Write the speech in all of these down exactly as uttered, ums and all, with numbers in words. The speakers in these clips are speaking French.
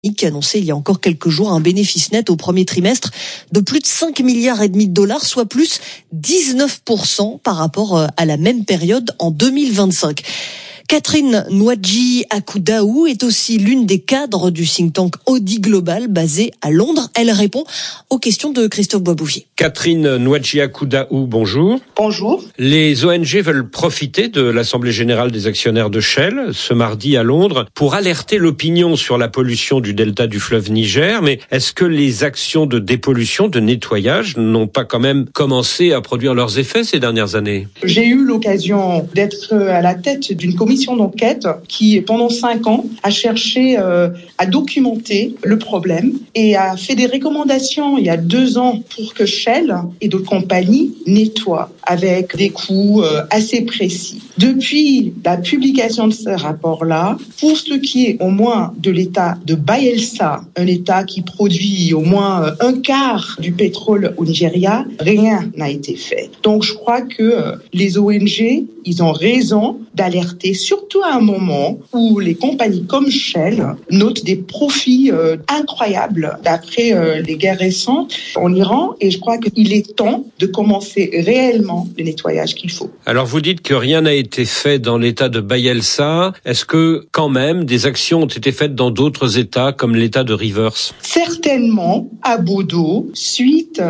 qui annonçait il y a encore quelques jours un bénéfice net au premier trimestre de plus de cinq milliards et demi de dollars, soit plus dix-neuf pour cent par rapport à la même période en deux mille vingt-cinq. Catherine Nwadji-Akuddaou est aussi l'une des cadres du think tank Audi Global basé à Londres. Elle répond aux questions de Christophe Boisbouvier. Catherine Nwadji-Akuddaou, bonjour. Bonjour. Les O N G veulent profiter de l'Assemblée générale des actionnaires de Shell ce mardi à Londres pour alerter l'opinion sur la pollution du delta du fleuve Niger. Mais est-ce que les actions de dépollution, de nettoyage n'ont pas quand même commencé à produire leurs effets ces dernières années ? J'ai eu l'occasion d'être à la tête d'une commission d'enquête qui, pendant cinq ans, a cherché euh, à documenter le problème et a fait des recommandations il y a deux ans pour que Shell et d'autres compagnies nettoient avec des coûts euh, assez précis. Depuis la publication de ce rapport-là, pour ce qui est au moins de l'État de Bayelsa, un État qui produit au moins un quart du pétrole au Nigeria, rien n'a été fait. Donc je crois que euh, les O N G, ils ont raison d'alerter, surtout à un moment où les compagnies comme Shell notent des profits euh, incroyables d'après euh, les guerres récentes en Iran. Et je crois qu'il est temps de commencer réellement le nettoyage qu'il faut. Alors vous dites que rien n'a été fait dans l'état de Bayelsa. Est-ce que quand même des actions ont été faites dans d'autres états comme l'état de Rivers ? Certainement à Bodo, suite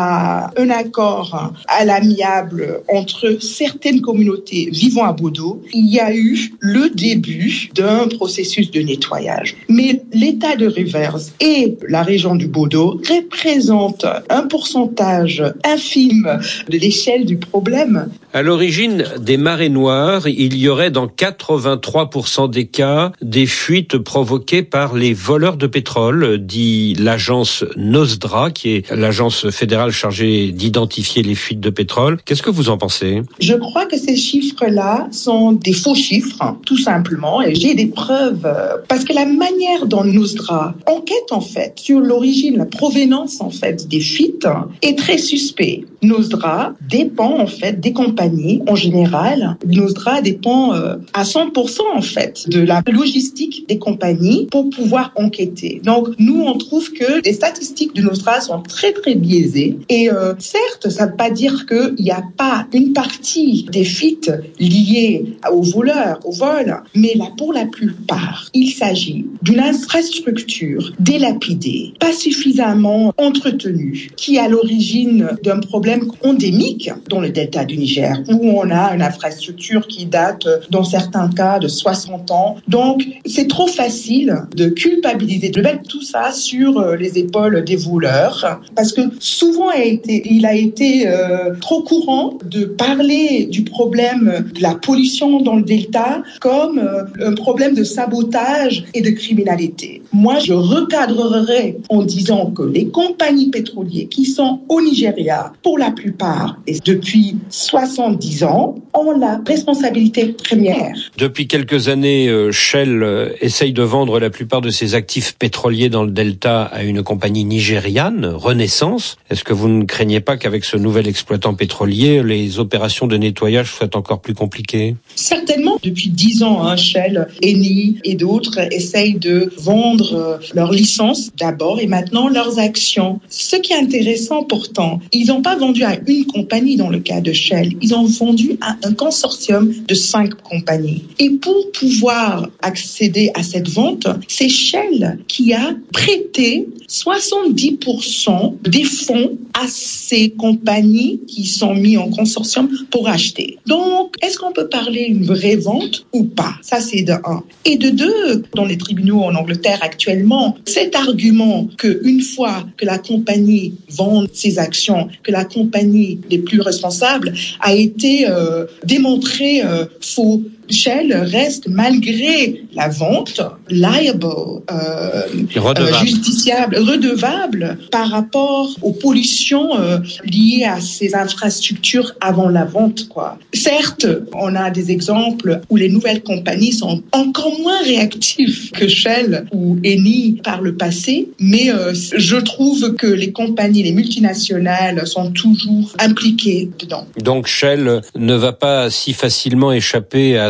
à un accord à l'amiable entre certaines communautés vivant à Bodo, il y a eu le début d'un processus de nettoyage. Mais l'état de Rivers et la région du Bodo représentent un pourcentage infime de l'échelle du problème. À l'origine des marées noires, il y aurait dans quatre-vingt-trois pour cent des cas des fuites provoquées par les voleurs de pétrole, dit l'agence NOSDRA, qui est l'agence fédérale chargée d'identifier les fuites de pétrole. Qu'est-ce que vous en pensez ? Je crois que ces chiffres-là sont des faux chiffres, tout simplement, et j'ai des preuves, parce que la manière dont NOSDRA enquête en fait sur l'origine, la provenance en fait des fuites est très suspect. NOSDRA dépend en fait des compagnies en général. NOSDRA dépend euh, à cent pour cent en fait de la logistique des compagnies pour pouvoir enquêter. Donc nous on trouve que les statistiques de NOSDRA sont très très biaisées et euh, certes ça ne veut pas dire qu'il n'y a pas une partie des fuites liées aux voleurs, au vol, mais là pour la plupart il s'agit d'une infrastructure délapidée, pas suffisamment entretenue, qui est à l'origine d'un problème endémique dans le delta du Niger, où on a une infrastructure qui date, dans certains cas, de soixante ans. Donc, c'est trop facile de culpabiliser, de mettre tout ça sur les épaules des voleurs, parce que souvent, il a été, il a été euh, trop courant de parler du problème de la pollution dans le delta comme euh, un problème de sabotage et de criminalité. Moi, je recadrerais en disant que les compagnies pétrolières qui sont au Nigeria, pour la plupart, et depuis soixante-dix ans, ont la responsabilité première. Depuis quelques années, Shell essaye de vendre la plupart de ses actifs pétroliers dans le delta à une compagnie nigériane, Renaissance. Est-ce que vous ne craignez pas qu'avec ce nouvel exploitant pétrolier, les opérations de nettoyage soient encore plus compliquées ? Certainement. Depuis dix ans, hein, Shell, Eni et d'autres essayent de vendre leurs licences d'abord et maintenant leurs actions. Ce qui est intéressant pourtant, ils n'ont pas vendu à une compagnie dans le cas de Shell, ils ont vendu à un consortium de cinq compagnies. Et pour pouvoir accéder à cette vente, c'est Shell qui a prêté soixante-dix pour cent des fonds à ces compagnies qui sont mis en consortium pour acheter. Donc, est-ce qu'on peut parler d'une vraie vente ou pas ? Ça, c'est de un. Et de deux, dans les tribunaux en Angleterre actuellement, cet argument qu'une fois que la compagnie vend ses actions, que la compagnie les plus responsables a été euh, démontré euh, faux. Shell reste, malgré la vente, liable, euh, redevable. Euh, justiciable, redevable par rapport aux pollutions euh, liées à ces infrastructures avant la vente, quoi. Certes, on a des exemples où les nouvelles compagnies sont encore moins réactives que Shell ou Eni par le passé, mais euh, je trouve que les compagnies, les multinationales sont toujours impliquées dedans. Donc Shell ne va pas si facilement échapper à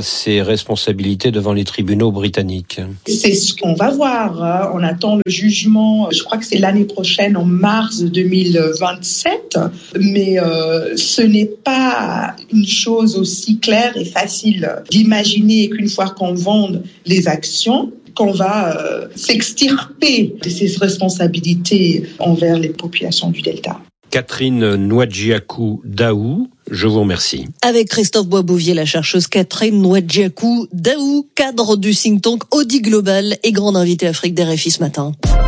ses responsabilités devant les tribunaux britanniques? C'est ce qu'on va voir. On attend le jugement, je crois que c'est l'année prochaine, en mars deux mille vingt-sept. Mais euh, ce n'est pas une chose aussi claire et facile d'imaginer qu'une fois qu'on vende les actions, qu'on va euh, s'extirper de ses responsabilités envers les populations du Delta. Catherine Nwadjiakou-Daou, je vous remercie. Avec Christophe Boisbouvier, la chercheuse Catherine Nwadjiakou-Daou, cadre du think tank Audi Global et grande invitée Afrique d'R F I ce matin.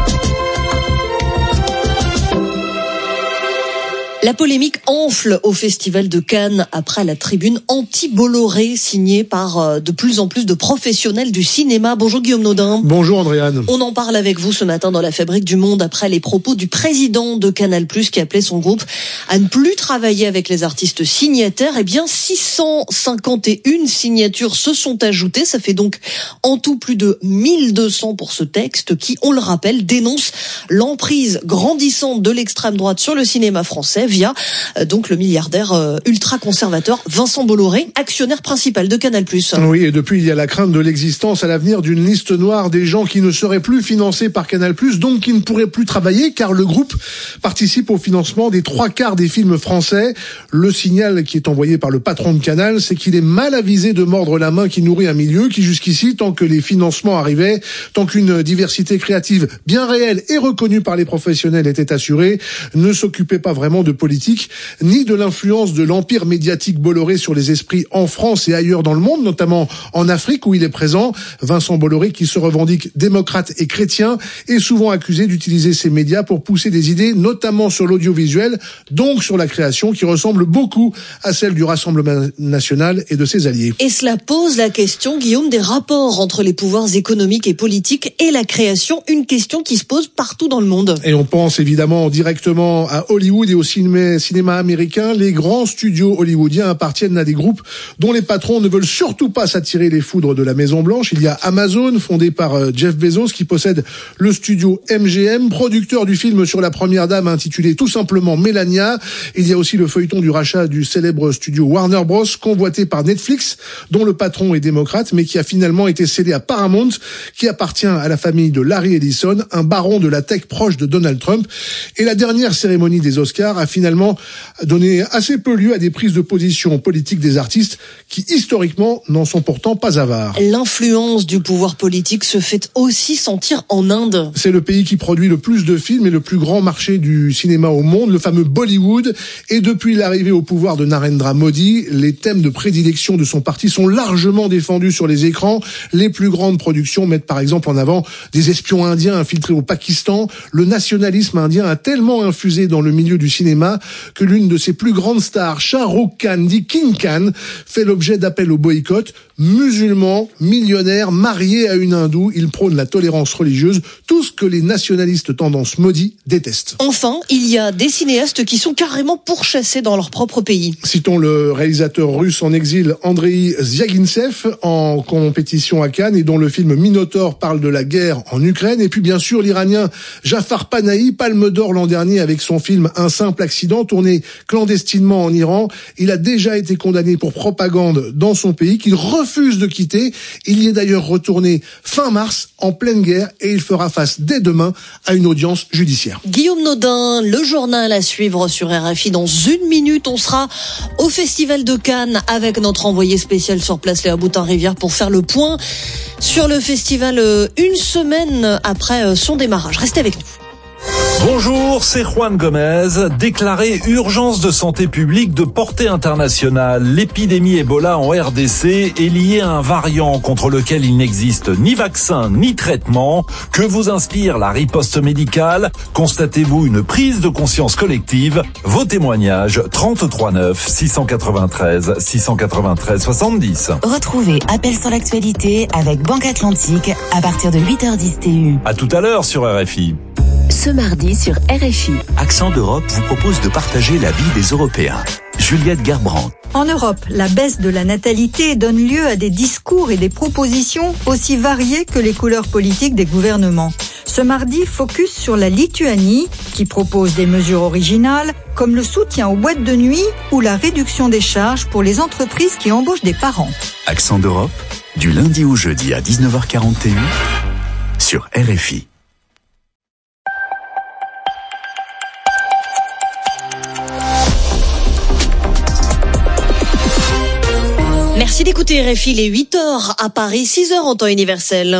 La polémique enfle au Festival de Cannes après la tribune anti-Bolloré signée par de plus en plus de professionnels du cinéma. Bonjour Guillaume Naudin. Bonjour Andréane. On en parle avec vous ce matin dans la Fabrique du Monde après les propos du président de Canal+, qui appelait son groupe à ne plus travailler avec les artistes signataires. Eh bien, six cent cinquante et une signatures se sont ajoutées. Ça fait donc en tout plus de mille deux cents pour ce texte qui, on le rappelle, dénonce l'emprise grandissante de l'extrême droite sur le cinéma français via donc le milliardaire euh, ultra-conservateur Vincent Bolloré, actionnaire principal de Canal+. Oui, et depuis, il y a la crainte de l'existence à l'avenir d'une liste noire des gens qui ne seraient plus financés par Canal+, donc qui ne pourraient plus travailler, car le groupe participe au financement des trois quarts des films français. Le signal qui est envoyé par le patron de Canal, c'est qu'il est mal avisé de mordre la main qui nourrit un milieu qui, jusqu'ici, tant que les financements arrivaient, tant qu'une diversité créative bien réelle et reconnue par les professionnels était assurée, ne s'occupait pas vraiment de politique, ni de l'influence de l'empire médiatique Bolloré sur les esprits en France et ailleurs dans le monde, notamment en Afrique où il est présent. Vincent Bolloré, qui se revendique démocrate et chrétien, est souvent accusé d'utiliser ses médias pour pousser des idées, notamment sur l'audiovisuel, donc sur la création, qui ressemble beaucoup à celle du Rassemblement national et de ses alliés. Et cela pose la question, Guillaume, des rapports entre les pouvoirs économiques et politiques et la création, une question qui se pose partout dans le monde. Et on pense évidemment directement à Hollywood et au cinéma cinéma américain. Les grands studios hollywoodiens appartiennent à des groupes dont les patrons ne veulent surtout pas s'attirer les foudres de la Maison Blanche. Il y a Amazon, fondé par Jeff Bezos, qui possède le studio M G M, producteur du film sur la première dame intitulé tout simplement Melania. Il y a aussi le feuilleton du rachat du célèbre studio Warner Bros, convoité par Netflix, dont le patron est démocrate, mais qui a finalement été cédé à Paramount, qui appartient à la famille de Larry Ellison, un baron de la tech proche de Donald Trump. Et la dernière cérémonie des Oscars a finalement donné assez peu lieu à des prises de position politiques des artistes qui, historiquement, n'en sont pourtant pas avares. L'influence du pouvoir politique se fait aussi sentir en Inde. C'est le pays qui produit le plus de films et le plus grand marché du cinéma au monde, le fameux Bollywood. Et depuis l'arrivée au pouvoir de Narendra Modi, les thèmes de prédilection de son parti sont largement défendus sur les écrans. Les plus grandes productions mettent par exemple en avant des espions indiens infiltrés au Pakistan. Le nationalisme indien a tellement infusé dans le milieu du cinéma que l'une de ses plus grandes stars, Shah Rukh Khan, dit King Khan, fait l'objet d'appels au boycott. Musulman, millionnaire, marié à une hindoue, il prône la tolérance religieuse, tout ce que les nationalistes tendance Modi détestent. Enfin, il y a des cinéastes qui sont carrément pourchassés dans leur propre pays. Citons le réalisateur russe en exil Andrei Zvyagintsev, en compétition à Cannes et dont le film Minotaur parle de la guerre en Ukraine. Et puis bien sûr l'Iranien Jafar Panahi, Palme d'Or l'an dernier avec son film Un simple accident, tourné clandestinement en Iran. Il a déjà été condamné pour propagande dans son pays qu'il refuse de quitter. Il y est d'ailleurs retourné fin mars en pleine guerre et il fera face dès demain à une audience judiciaire. Guillaume Naudin, le journal à suivre sur R F I. Dans une minute, on sera au Festival de Cannes avec notre envoyé spécial sur place, Léa Boutin-Rivière, pour faire le point sur le festival une semaine après son démarrage. Restez avec nous. Bonjour, c'est Juan Gomez. Déclaré urgence de santé publique de portée internationale, l'épidémie Ebola en R D C est liée à un variant contre lequel il n'existe ni vaccin ni traitement. Que vous inspire la riposte médicale? Constatez-vous une prise de conscience collective? Vos témoignages trente-trois neuf six cent quatre-vingt-treize six cent quatre-vingt-treize soixante-dix. Retrouvez Appel sur l'actualité avec Banque Atlantique à partir de huit heures dix T U. À tout à l'heure sur R F I. Ce mardi sur R F I. Accent d'Europe vous propose de partager la vie des Européens. Juliette Gerbrandt. En Europe, la baisse de la natalité donne lieu à des discours et des propositions aussi variées que les couleurs politiques des gouvernements. Ce mardi, focus sur la Lituanie, qui propose des mesures originales, comme le soutien aux boîtes de nuit ou la réduction des charges pour les entreprises qui embauchent des parents. Accent d'Europe, du lundi au jeudi à dix-neuf heures quarante et un sur R F I. Merci d'écouter R F I, les huit heures à Paris, six heures en temps universel.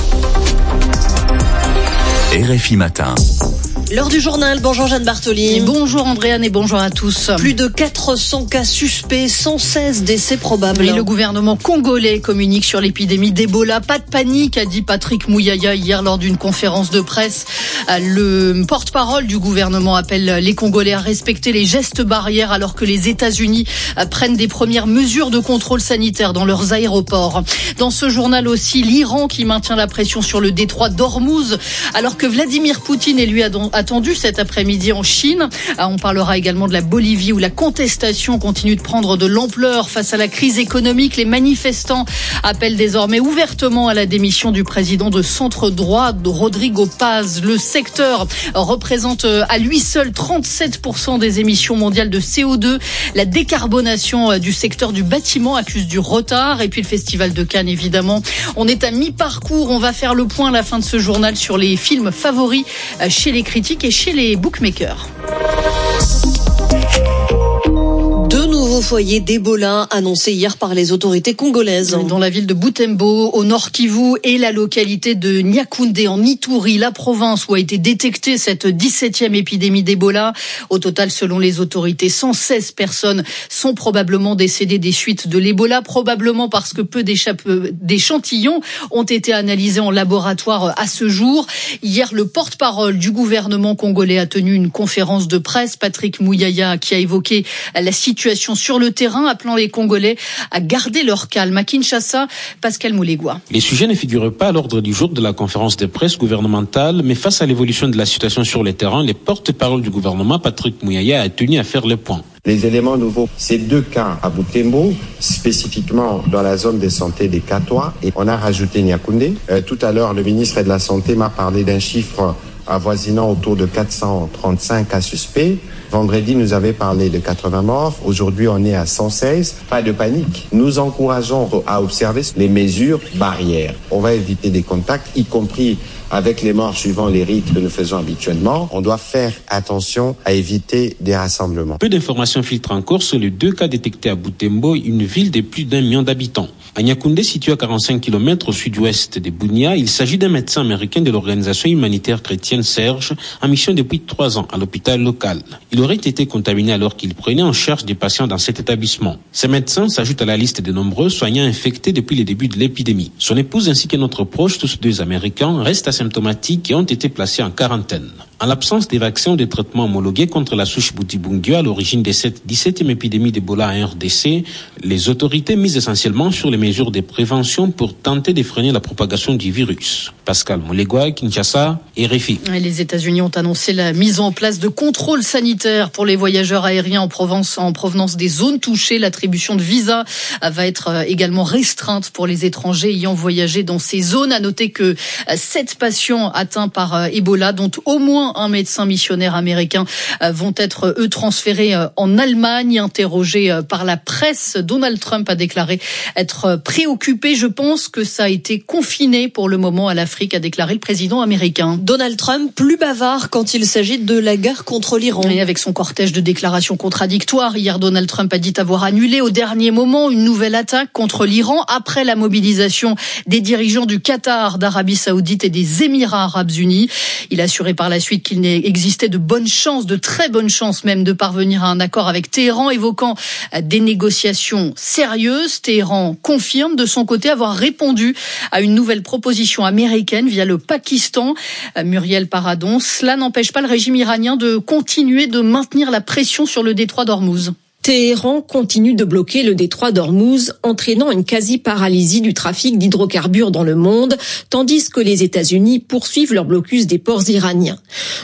R F I Matin. L'heure du journal, bonjour Jeanne Bartoli. Bonjour Andréane et bonjour à tous. Plus de quatre cents cas suspects, cent seize décès probables. Et le gouvernement congolais communique sur l'épidémie d'Ebola. Pas de panique, a dit Patrick Mouyaya hier lors d'une conférence de presse. Le porte-parole du gouvernement appelle les Congolais à respecter les gestes barrières alors que les États-Unis prennent des premières mesures de contrôle sanitaire dans leurs aéroports. Dans ce journal aussi, l'Iran qui maintient la pression sur le détroit d'Ormuz alors que Vladimir Poutine et lui a attendu cet après-midi en Chine. On parlera également de la Bolivie où la contestation continue de prendre de l'ampleur face à la crise économique. Les manifestants appellent désormais ouvertement à la démission du président de centre droit, Rodrigo Paz. Le secteur représente à lui seul trente-sept pour cent des émissions mondiales de C O deux. La décarbonation du secteur du bâtiment accuse du retard. Et puis le Festival de Cannes, évidemment. On est à mi-parcours. On va faire le point à la fin de ce journal sur les films favoris chez les critiques et chez les bookmakers. Deux nouveaux foyers d'Ebola annoncés hier par les autorités congolaises. Dans la ville de Butembo, au nord Kivu, et la localité de Niakoundé en Ituri, la province où a été détectée cette dix-septième épidémie d'Ebola. Au total, selon les autorités, cent seize personnes sont probablement décédées des suites de l'Ebola, probablement parce que peu d'échantillons ont été analysés en laboratoire à ce jour. Hier, le porte-parole du gouvernement congolais a tenu une conférence de presse, Patrick Mouyaya, qui a évoqué la situation sur le terrain, appelant les Congolais à garder leur calme. À Kinshasa, Pascal Moulegua. Les sujets ne figurent pas à l'ordre du jour de la conférence de presse gouvernementale, mais face à l'évolution de la situation sur le terrain, le porte-parole du gouvernement, Patrick Mouyaya, a tenu à faire le point. Les éléments nouveaux, c'est deux cas à Butembo, spécifiquement dans la zone de santé des Katoa, et on a rajouté Niakoundé. Euh, tout à l'heure, le ministre de la Santé m'a parlé d'un chiffre avoisinant autour de quatre cent trente-cinq cas suspects. Vendredi, nous avait parlé de quatre-vingts morts. Aujourd'hui, on est à cent seize. Pas de panique. Nous encourageons à observer les mesures barrières. On va éviter des contacts, y compris avec les morts suivant les rites que nous faisons habituellement. On doit faire attention à éviter des rassemblements. Peu d'informations filtrent encore sur les deux cas détectés à Butembo, une ville de plus d'un million d'habitants. À Niakoundé, situé à quarante-cinq kilomètres au sud-ouest de Bunia, il s'agit d'un médecin américain de l'organisation humanitaire chrétienne Serge, en mission depuis trois ans à l'hôpital local. Il aurait été contaminé alors qu'il prenait en charge des patients dans cet établissement. Ce médecin s'ajoute à la liste de nombreux soignants infectés depuis le début de l'épidémie. Son épouse ainsi qu'un autre proche, tous deux américains, restent asymptomatiques et ont été placés en quarantaine. En l'absence des vaccins ou des traitements homologués contre la souche Bundibugyo à l'origine de cette dix-septième épidémie d'Ebola en R D C, les autorités misent essentiellement sur les mesures de prévention pour tenter de freiner la propagation du virus. Pascal Moulegua, Kinshasa, R F I. Les États-Unis ont annoncé la mise en place de contrôles sanitaires pour les voyageurs aériens en provenance, en provenance des zones touchées. L'attribution de visas va être également restreinte pour les étrangers ayant voyagé dans ces zones. À noter que sept patients atteints par Ebola, dont au moins un médecin missionnaire américain, vont être eux transférés en Allemagne. Interrogé par la presse, Donald Trump a déclaré être préoccupé. Je pense que ça a été confiné pour le moment à l'Afrique, a déclaré le président américain. Donald Trump, plus bavard quand il s'agit de la guerre contre l'Iran. Et avec son cortège de déclarations contradictoires, hier Donald Trump a dit avoir annulé au dernier moment une nouvelle attaque contre l'Iran après la mobilisation des dirigeants du Qatar, d'Arabie Saoudite et des Émirats Arabes Unis. Il a assuré par la suite qu'il existait de bonnes chances, de très bonnes chances même, de parvenir à un accord avec Téhéran, évoquant des négociations sérieuses. Téhéran confirme de son côté avoir répondu à une nouvelle proposition américaine via le Pakistan. Muriel Paradon, cela n'empêche pas le régime iranien de continuer de maintenir la pression sur le détroit d'Ormuz. Téhéran continue de bloquer le détroit d'Ormuz, entraînant une quasi-paralysie du trafic d'hydrocarbures dans le monde, tandis que les États-Unis poursuivent leur blocus des ports iraniens.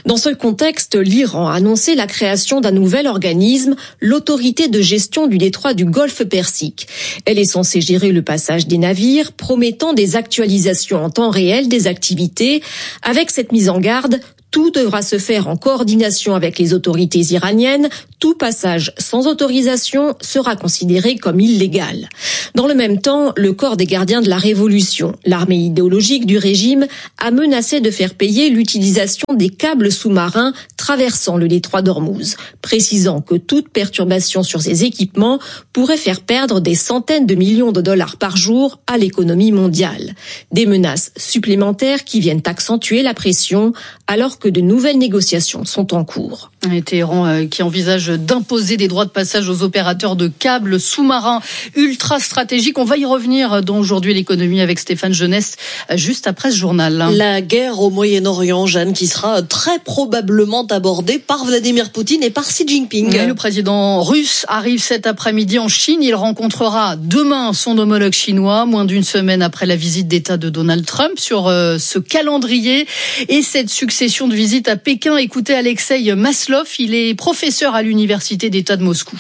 Dans ce contexte, l'Iran a annoncé la création d'un nouvel organisme, l'autorité de gestion du détroit du Golfe Persique. Elle est censée gérer le passage des navires, promettant des actualisations en temps réel des activités. Avec cette mise en garde, tout devra se faire en coordination avec les autorités iraniennes. Tout passage sans autorisation sera considéré comme illégal. Dans le même temps, le corps des gardiens de la Révolution, l'armée idéologique du régime, a menacé de faire payer l'utilisation des câbles sous-marins traversant le détroit d'Ormuz, précisant que toute perturbation sur ces équipements pourrait faire perdre des centaines de millions de dollars par jour à l'économie mondiale. Des menaces supplémentaires qui viennent accentuer la pression alors que de nouvelles négociations sont en cours. Et Téhéran euh, qui envisage d'imposer des droits de passage aux opérateurs de câbles sous-marins ultra stratégiques. On va y revenir dans Aujourd'hui l'économie avec Stéphane Jeunesse juste après ce journal. La guerre au Moyen-Orient, Jeanne, qui sera très probablement abordée par Vladimir Poutine et par Xi Jinping. Oui, le président russe arrive cet après-midi en Chine. Il rencontrera demain son homologue chinois, moins d'une semaine après la visite d'État de Donald Trump. Sur euh, ce calendrier et cette succession de visites à Pékin, écoutez Alexei Maslov. Il est professeur à l'université d'État de Moscou.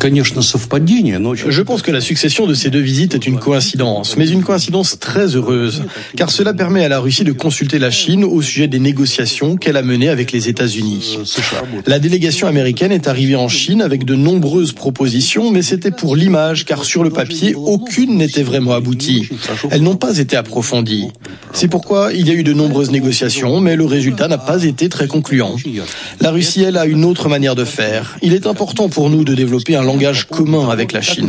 Je pense que la succession de ces deux visites est une coïncidence, mais une coïncidence très heureuse, car cela permet à la Russie de consulter la Chine au sujet des négociations qu'elle a menées avec les États-Unis. La délégation américaine est arrivée en Chine avec de nombreuses propositions, mais c'était pour l'image, car sur le papier, aucune n'était vraiment aboutie. Elles n'ont pas été approfondies. C'est pourquoi il y a eu de nombreuses négociations, mais le résultat n'a pas été très concluant. La Russie, elle, a une autre manière de faire. Il est important pour nous de développer un langage commun avec la Chine.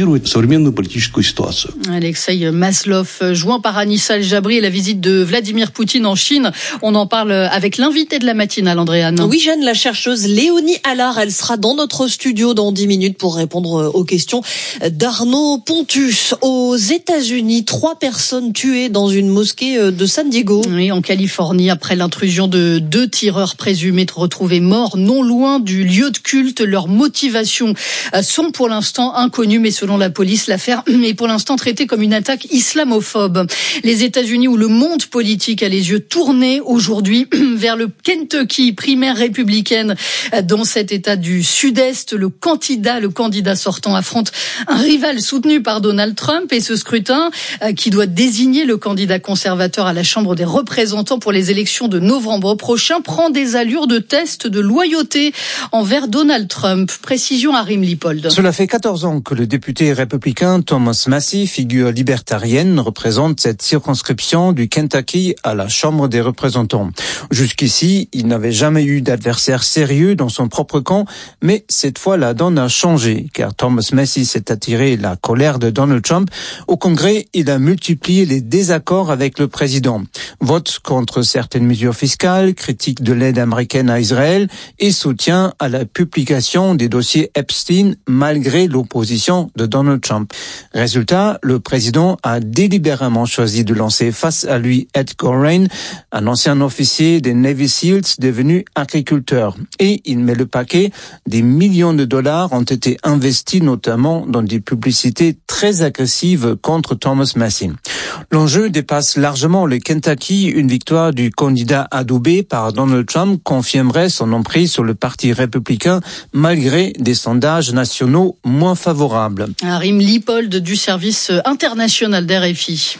Alexei Maslov, joint par Anissa El-Jabri et la visite de Vladimir Poutine en Chine. On en parle avec l'invité de la matinale, Andréane. Oui, Jeanne, la chercheuse Léonie Allard, elle sera dans notre studio dans dix minutes pour répondre aux questions d'Arnaud Pontus. Aux États-Unis, trois personnes tuées dans une mosquée de San Diego. Oui, en Californie, après l'intrusion de deux tireurs présumés retrouvés morts non loin du lieu de culte. Leurs motivations sont pour l'instant inconnues, mais selon la police, l'affaire est pour l'instant traitée comme une attaque islamophobe. Les États-Unis, où le monde politique a les yeux tournés aujourd'hui vers le Kentucky, primaire républicaine dans cet État du Sud-Est. Le candidat, le candidat sortant affronte un rival soutenu par Donald Trump, et ce scrutin qui doit désigner le candidat conservateur à la Chambre des représentants pour les élections de novembre prochain prend des allures de test de loyauté envers Donald Trump. Précision à Rim Lipold. Cela fait quatorze ans que le député républicain Thomas Massie, figure libertarienne, représente cette circonscription du Kentucky à la Chambre des représentants. Jusqu'ici, il n'avait jamais eu d'adversaire sérieux dans son propre camp, mais cette fois la donne a changé, car Thomas Massie s'est attiré la colère de Donald Trump. Au Congrès, il a multiplié les désaccords avec le président. Vote contre certaines mesures fiscales, critique de l'aide américaine à Israël et soutien à la publication des dossiers Epstein malgré l'opposition de Donald Trump. Résultat, le président a délibérément choisi de lancer face à lui Ed Gorein, un ancien officier des Navy Seals devenu agriculteur. Et il met le paquet, des millions de dollars ont été investis notamment dans des publicités très agressives contre Thomas Massie. L'enjeu dépasse largement le Kentucky. Une victoire du candidat adoubé par Donald Trump confirmerait son emprise sur le parti républicain malgré des sondages nationaux moins favorables. Rim Lipold du service international d'R F I.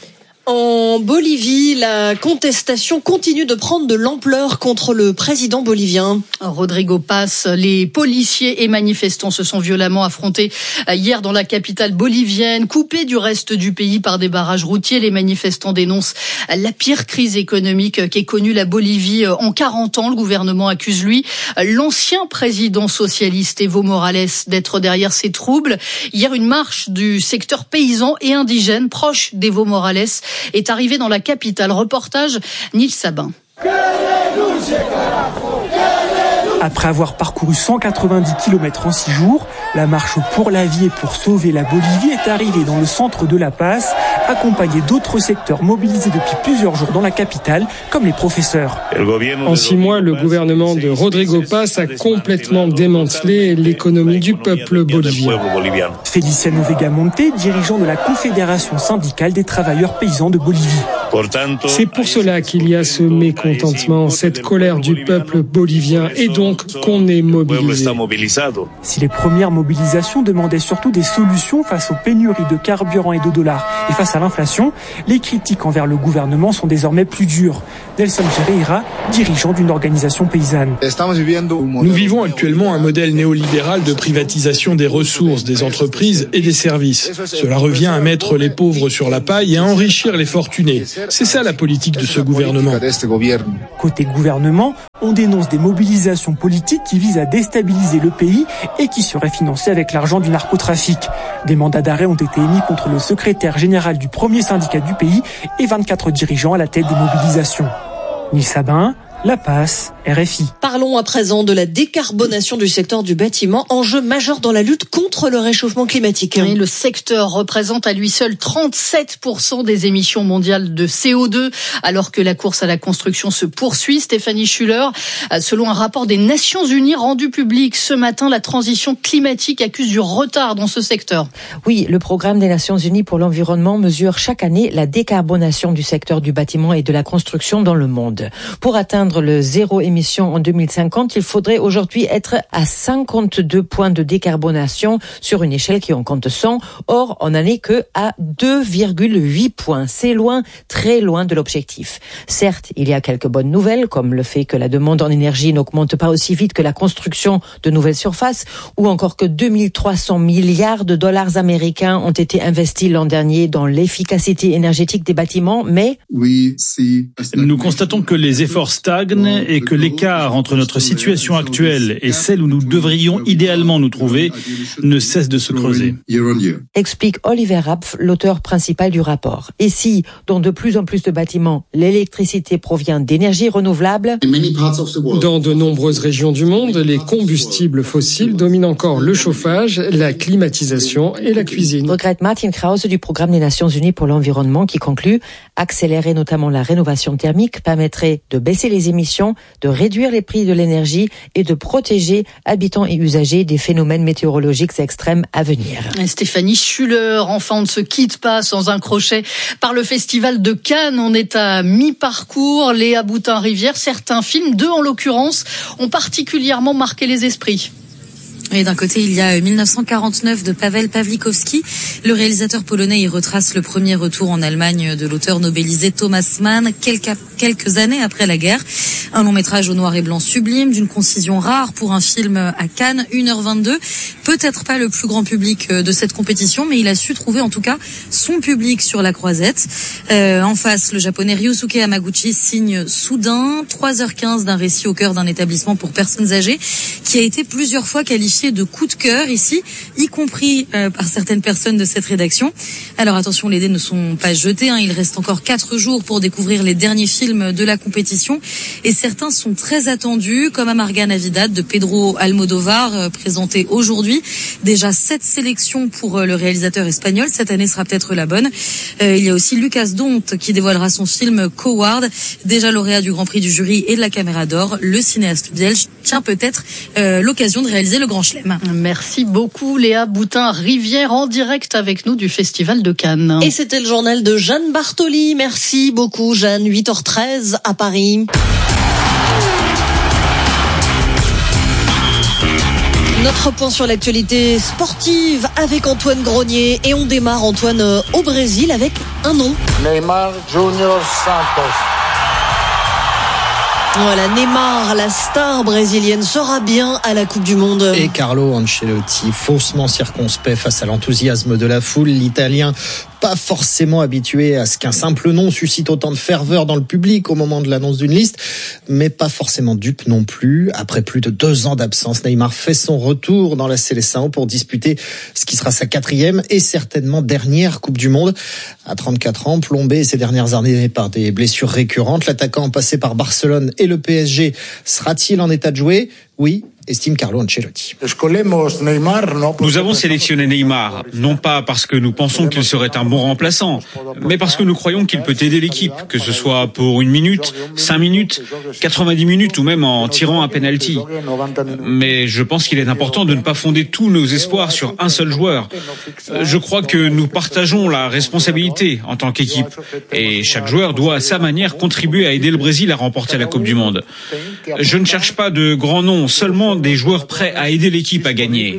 En Bolivie, la contestation continue de prendre de l'ampleur contre le président bolivien. Rodrigo Paz, les policiers et manifestants se sont violemment affrontés hier dans la capitale bolivienne, coupés du reste du pays par des barrages routiers. Les manifestants dénoncent la pire crise économique qu'ait connue la Bolivie en quarante ans. Le gouvernement accuse, lui, l'ancien président socialiste Evo Morales d'être derrière ces troubles. Hier, une marche du secteur paysan et indigène proche d'Evo Morales est arrivé dans la capitale. Reportage Nils Sabin. Après avoir parcouru cent quatre-vingt-dix kilomètres en six jours, la marche pour la vie et pour sauver la Bolivie est arrivée dans le centre de La Paz, accompagnée d'autres secteurs mobilisés depuis plusieurs jours dans la capitale, comme les professeurs. En six mois, le gouvernement de Rodrigo Paz a complètement démantelé l'économie du peuple bolivien. Feliciano Vega Monte, dirigeant de la Confédération syndicale des travailleurs paysans de Bolivie. C'est pour cela qu'il y a ce mécontentement, cette colère du peuple bolivien et donc qu'on est mobilisé. Si les premières mobilisations demandaient surtout des solutions face aux pénuries de carburant et de dollars et face à l'inflation, les critiques envers le gouvernement sont désormais plus dures. Nelson Ferreira, dirigeant d'une organisation paysanne. Nous vivons actuellement un modèle néolibéral de privatisation des ressources, des entreprises et des services. Cela revient à mettre les pauvres sur la paille et à enrichir les fortunés. C'est ça la politique de ce gouvernement. Côté gouvernement, on dénonce des mobilisations politiques qui visent à déstabiliser le pays et qui seraient financées avec l'argent du narcotrafic. Des mandats d'arrêt ont été émis contre le secrétaire général du premier syndicat du pays et vingt-quatre dirigeants à la tête des mobilisations. Nils Sabin, La Passe, R F I. Parlons à présent de la décarbonation du secteur du bâtiment, enjeu majeur dans la lutte contre le réchauffement climatique. Oui, le secteur représente à lui seul trente-sept pour cent des émissions mondiales de C O deux, alors que la course à la construction se poursuit. Stéphanie Schuller, selon un rapport des Nations Unies rendu public ce matin, la transition climatique accuse du retard dans ce secteur. Oui, le programme des Nations Unies pour l'environnement mesure chaque année la décarbonation du secteur du bâtiment et de la construction dans le monde. Pour atteindre le zéro émission en deux mille cinquante, il faudrait aujourd'hui être à cinquante-deux points de décarbonation sur une échelle qui en compte cent. Or, on n'en est que à deux virgule huit points. C'est loin, très loin de l'objectif. Certes, il y a quelques bonnes nouvelles, comme le fait que la demande en énergie n'augmente pas aussi vite que la construction de nouvelles surfaces, ou encore que deux mille trois cents milliards de dollars américains ont été investis l'an dernier dans l'efficacité énergétique des bâtiments, mais nous constatons que les efforts stagnent et que l'écart entre notre situation actuelle et celle où nous devrions idéalement nous trouver ne cesse de se creuser. Explique Oliver Rapf, l'auteur principal du rapport. Et si, dans de plus en plus de bâtiments, l'électricité provient d'énergies renouvelables, dans de nombreuses régions du monde, les combustibles fossiles dominent encore le chauffage, la climatisation et la cuisine. Regrette Martin Krause du programme des Nations Unies pour l'environnement qui conclut accélérer notamment la rénovation thermique permettrait de baisser les émissions, de réduire les prix de l'énergie et de protéger habitants et usagers des phénomènes météorologiques extrêmes à venir. Stéphanie Schuller, enfin on ne se quitte pas sans un crochet par le Festival de Cannes. On est à mi-parcours. Léa Boutin-Rivière, certains films, deux en l'occurrence, ont particulièrement marqué les esprits. Et d'un côté, il y a mille neuf cent quarante-neuf de Paweł Pawlikowski. Le réalisateur polonais y retrace le premier retour en Allemagne de l'auteur nobelisé Thomas Mann, quelques, quelques années après la guerre. Un long métrage au noir et blanc sublime, d'une concision rare pour un film à Cannes, une heure vingt-deux. Peut-être pas le plus grand public de cette compétition, mais il a su trouver en tout cas son public sur la croisette. Euh, en face, le japonais Ryusuke Hamaguchi signe Soudain, trois heures quinze d'un récit au cœur d'un établissement pour personnes âgées, qui a été plusieurs fois qualifié de coup de cœur ici, y compris euh, par certaines personnes de cette rédaction. Alors attention, les dés ne sont pas jetés, hein. Il reste encore quatre jours pour découvrir les derniers films de la compétition et certains sont très attendus, comme Amarga Navidad de Pedro Almodóvar, euh, présenté aujourd'hui. Déjà sept sélections pour euh, le réalisateur espagnol. Cette année sera peut-être la bonne. Euh, il y a aussi Lucas Dont qui dévoilera son film Coward, déjà lauréat du Grand Prix du jury et de la Caméra d'Or. Le cinéaste belge tient peut-être euh, l'occasion de réaliser le grand chelem. Merci beaucoup Léa Boutin-Rivière en direct avec nous du Festival de Cannes. Et c'était le journal de Jeanne Bartoli. Merci beaucoup Jeanne, huit heures treize à Paris. Notre point sur l'actualité sportive avec Antoine Grenier. Et on démarre Antoine au Brésil avec un nom. Neymar Junior Santos. Voilà, Neymar, la star brésilienne, sera bien à la Coupe du Monde. Et Carlo Ancelotti, faussement circonspect face à l'enthousiasme de la foule, l'Italien pas forcément habitué à ce qu'un simple nom suscite autant de ferveur dans le public au moment de l'annonce d'une liste, mais pas forcément dupe non plus. Après plus de deux ans d'absence, Neymar fait son retour dans la Seleção pour disputer ce qui sera sa quatrième et certainement dernière Coupe du Monde. À trente-quatre ans, plombé ces dernières années par des blessures récurrentes, l'attaquant passé par Barcelone et le P S G sera-t-il en état de jouer ? Oui estime Carlo Ancelotti. Nous avons sélectionné Neymar, non pas parce que nous pensons qu'il serait un bon remplaçant, mais parce que nous croyons qu'il peut aider l'équipe, que ce soit pour une minute, cinq minutes, quatre-vingt-dix minutes ou même en tirant un penalty. Mais je pense qu'il est important de ne pas fonder tous nos espoirs sur un seul joueur. Je crois que nous partageons la responsabilité en tant qu'équipe et chaque joueur doit à sa manière contribuer à aider le Brésil à remporter la Coupe du Monde. Je ne cherche pas de grands noms, seulement des joueurs prêts à aider l'équipe à gagner.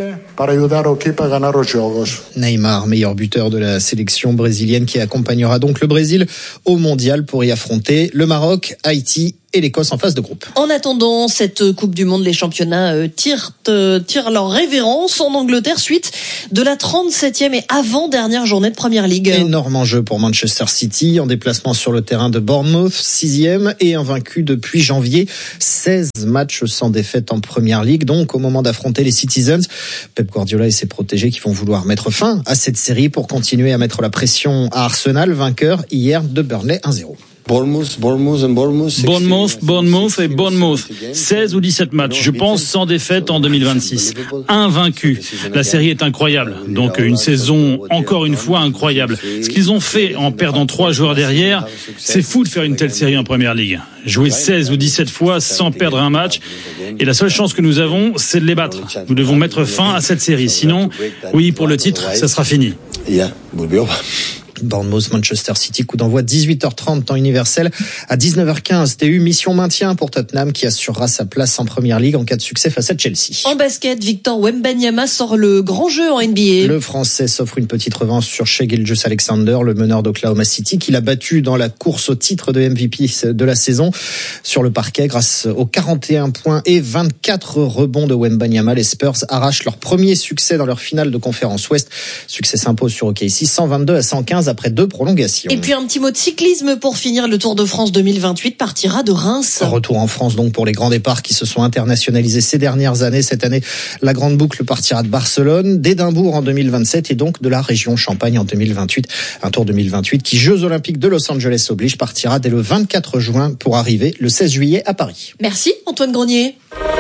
Neymar, meilleur buteur de la sélection brésilienne qui accompagnera donc le Brésil au mondial pour y affronter le Maroc, Haïti et l'Écosse en phase de groupe. En attendant cette Coupe du Monde, les championnats euh, tirent, euh, tirent leur révérence en Angleterre suite de la trente-septième et avant-dernière journée de Première Ligue. Énorme enjeu pour Manchester City en déplacement sur le terrain de Bournemouth, sixième et invaincu depuis janvier. seize matchs sans défaite en Première Ligue. Donc au moment d'affronter les Citizens, Pep Guardiola et ses protégés qui vont vouloir mettre fin à cette série pour continuer à mettre la pression à Arsenal, vainqueur hier de Burnley un zéro. Bournemouth, Bournemouth, Bournemouth, Bournemouth, Bournemouth et Bournemouth. seize ou dix-sept matchs, je pense, sans défaite en deux mille vingt-six. Invaincu. La série est incroyable. Donc une saison, encore une fois, incroyable. Ce qu'ils ont fait en perdant trois joueurs derrière, c'est fou de faire une telle série en Première Ligue. Jouer seize ou dix-sept fois sans perdre un match. Et la seule chance que nous avons, c'est de les battre. Nous devons mettre fin à cette série. Sinon, oui, pour le titre, ça sera fini. Bournemouth, Manchester City, coup d'envoi dix-huit heures trente, temps universel. À dix-neuf heures quinze, T U, mission maintien pour Tottenham qui assurera sa place en Première Ligue en cas de succès face à Chelsea. En basket, Victor Wembanyama sort le grand jeu en N B A. Le Français s'offre une petite revanche sur Shai Gilgeous-Alexander, le meneur d'Oklahoma City, qu'il a battu dans la course au titre de M V P de la saison sur le parquet grâce aux quarante et un points et vingt-quatre rebonds de Wembanyama. Les Spurs arrachent leur premier succès dans leur finale de conférence Ouest. Succès s'impose sur O K C cent vingt-deux à cent quinze après deux prolongations. Et puis un petit mot de cyclisme pour finir. Le Tour de France deux mille vingt-huit partira de Reims. Retour en France donc pour les grands départs qui se sont internationalisés ces dernières années. Cette année, la grande boucle partira de Barcelone, d'Édimbourg en deux mille vingt-sept et donc de la région Champagne en deux mille vingt-huit. Un Tour deux mille vingt-huit qui, Jeux Olympiques de Los Angeles oblige, partira dès le vingt-quatre juin pour arriver le seize juillet à Paris. Merci Antoine Grenier.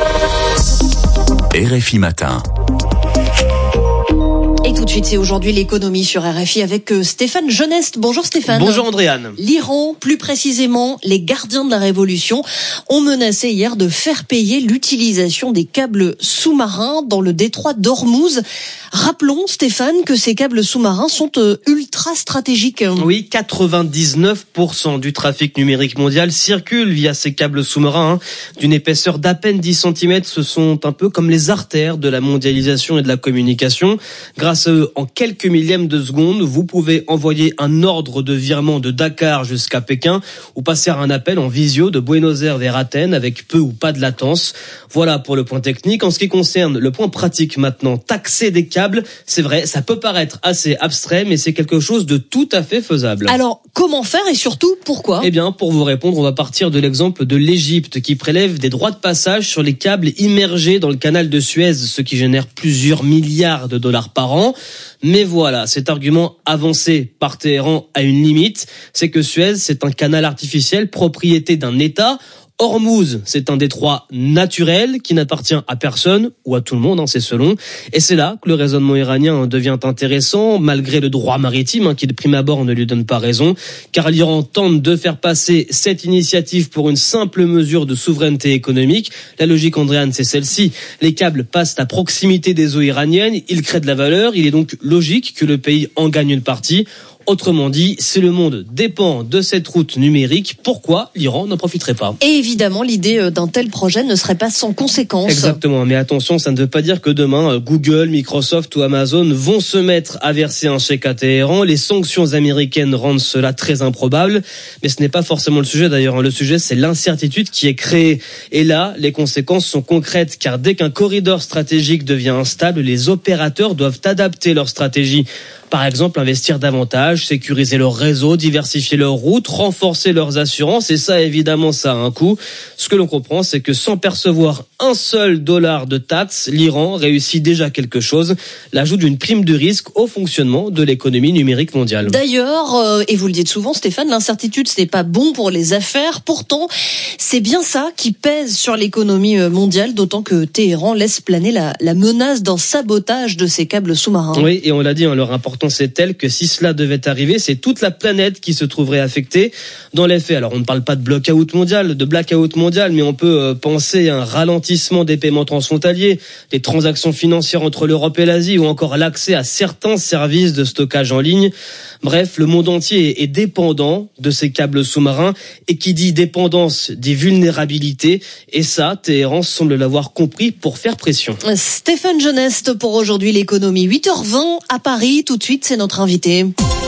R F I Matin. Et tout de suite, c'est aujourd'hui l'économie sur R F I avec Stéphane Jeuneste. Bonjour Stéphane. Bonjour Andréane. L'Iran, plus précisément les gardiens de la révolution, ont menacé hier de faire payer l'utilisation des câbles sous-marins dans le détroit d'Ormuz. Rappelons Stéphane que ces câbles sous-marins sont ultra stratégiques. Oui, quatre-vingt-dix-neuf pour cent du trafic numérique mondial circule via ces câbles sous-marins. D'une épaisseur d'à peine dix centimètres, ce sont un peu comme les artères de la mondialisation et de la communication. Grâce à eux, en quelques millièmes de seconde, vous pouvez envoyer un ordre de virement de Dakar jusqu'à Pékin ou passer un appel en visio de Buenos Aires vers Athènes avec peu ou pas de latence. Voilà pour le point technique. En ce qui concerne le point pratique maintenant, taxer des câbles, c'est vrai, ça peut paraître assez abstrait, mais c'est quelque chose de tout à fait faisable. Alors, comment faire et surtout, pourquoi ? Eh bien, pour vous répondre, on va partir de l'exemple de l'Égypte qui prélève des droits de passage sur les câbles immergés dans le canal de Suez, ce qui génère plusieurs milliards de dollars par an. Mais voilà, cet argument avancé par Téhéran a une limite, c'est que Suez, c'est un canal artificiel propriété d'un État. Ormuz, c'est un détroit naturel qui n'appartient à personne ou à tout le monde, hein, c'est selon. Et c'est là que le raisonnement iranien devient intéressant, malgré le droit maritime hein, qui de prime abord ne lui donne pas raison, car l'Iran tente de faire passer cette initiative pour une simple mesure de souveraineté économique. La logique, Andréane, c'est celle-ci. Les câbles passent à proximité des eaux iraniennes, ils créent de la valeur, il est donc logique que le pays en gagne une partie. Autrement dit, si le monde dépend de cette route numérique, pourquoi l'Iran n'en profiterait pas ? Et évidemment, l'idée d'un tel projet ne serait pas sans conséquences. Exactement, mais attention, ça ne veut pas dire que demain, Google, Microsoft ou Amazon vont se mettre à verser un chèque à Téhéran. Les sanctions américaines rendent cela très improbable, mais ce n'est pas forcément le sujet d'ailleurs. Le sujet, c'est l'incertitude qui est créée. Et là, les conséquences sont concrètes, car dès qu'un corridor stratégique devient instable, les opérateurs doivent adapter leur stratégie. Par exemple, investir davantage, sécuriser leur réseau, diversifier leurs routes, renforcer leurs assurances. Et ça, évidemment, ça a un coût. Ce que l'on comprend, c'est que sans percevoir un seul dollar de taxes, l'Iran réussit déjà quelque chose, l'ajout d'une prime de risque au fonctionnement de l'économie numérique mondiale. D'ailleurs, euh, et vous le dites souvent, Stéphane, l'incertitude, ce n'est pas bon pour les affaires. Pourtant, c'est bien ça qui pèse sur l'économie mondiale, d'autant que Téhéran laisse planer la, la menace d'un sabotage de ces câbles sous-marins. Oui, et on l'a dit, hein, leur importance est telle que si cela devait arriver, c'est toute la planète qui se trouverait affectée. Dans les faits, alors on ne parle pas de blackout mondial, de blackout mondial, mais on peut euh, penser à un ralentissement des paiements transfrontaliers, des transactions financières entre l'Europe et l'Asie, ou encore l'accès à certains services de stockage en ligne. Bref, le monde entier est dépendant de ces câbles sous-marins, et qui dit dépendance dit vulnérabilité, et ça, Téhéran semble l'avoir compris pour faire pression. Stéphane Geneste pour aujourd'hui l'économie. huit heures vingt à Paris, tout de suite c'est notre invité.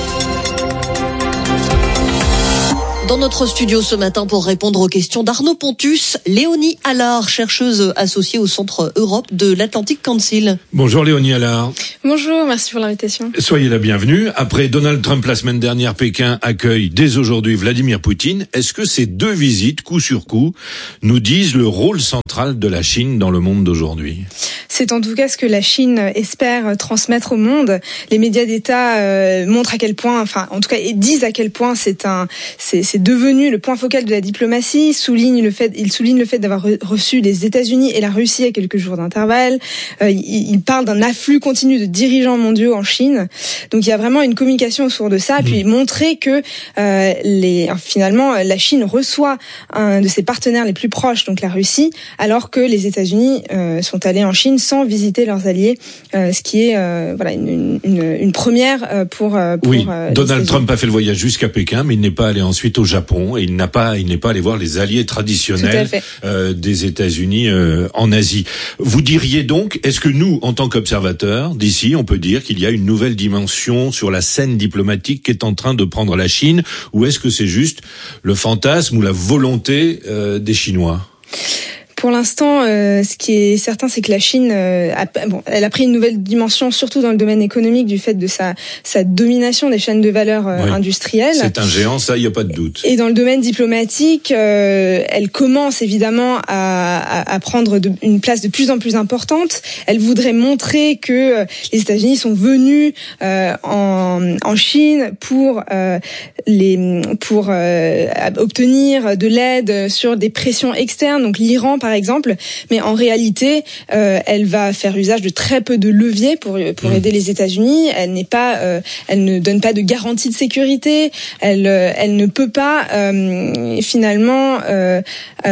Dans notre studio ce matin pour répondre aux questions d'Arnaud Pontus, Léonie Allard, chercheuse associée au Centre Europe de l'Atlantic Council. Bonjour Léonie Allard. Bonjour, merci pour l'invitation. Soyez la bienvenue. Après Donald Trump la semaine dernière, Pékin accueille dès aujourd'hui Vladimir Poutine. Est-ce que ces deux visites, coup sur coup, nous disent le rôle central de la Chine dans le monde d'aujourd'hui ? C'est en tout cas ce que la Chine espère transmettre au monde. Les médias d'État euh, montrent à quel point, enfin, en tout cas, disent à quel point c'est un, c'est, c'est devenu le point focal de la diplomatie. Ils soulignent le fait, ils soulignent le fait d'avoir reçu les États-Unis et la Russie à quelques jours d'intervalle. Euh, ils, ils parlent d'un afflux continu de dirigeants mondiaux en Chine. Donc il y a vraiment une communication autour de ça. Mmh. Puis montrer que euh, les, finalement, la Chine reçoit un de ses partenaires les plus proches, donc la Russie, alors que les États-Unis euh, sont allés en Chine sans visiter leurs alliés, euh, ce qui est euh, voilà une, une, une première euh, pour, euh, pour oui. Euh, Donald Trump a fait le voyage jusqu'à Pékin, mais il n'est pas allé ensuite au Japon et il n'a pas, il n'est pas allé voir les alliés traditionnels euh, des États-Unis euh, en Asie. Vous diriez donc, est-ce que nous, en tant qu'observateurs d'ici, on peut dire qu'il y a une nouvelle dimension sur la scène diplomatique qui est en train de prendre la Chine, ou est-ce que c'est juste le fantasme ou la volonté euh, des Chinois ? Pour l'instant, euh, ce qui est certain, c'est que la Chine, euh, a, bon, elle a pris une nouvelle dimension, surtout dans le domaine économique, du fait de sa, sa domination des chaînes de valeur euh, oui. industrielles. C'est un géant, ça, il n'y a pas de doute. Et dans le domaine diplomatique, euh, elle commence évidemment à, à, à prendre de, une place de plus en plus importante. Elle voudrait montrer que les États-Unis sont venus euh, en, en Chine pour euh, les, pour euh, obtenir de l'aide sur des pressions externes, donc l'Iran par exemple, mais en réalité, euh, elle va faire usage de très peu de leviers pour pour mmh. aider les États-Unis. Elle n'est pas, euh, elle ne donne pas de garantie de sécurité. Elle euh, elle ne peut pas euh, finalement euh,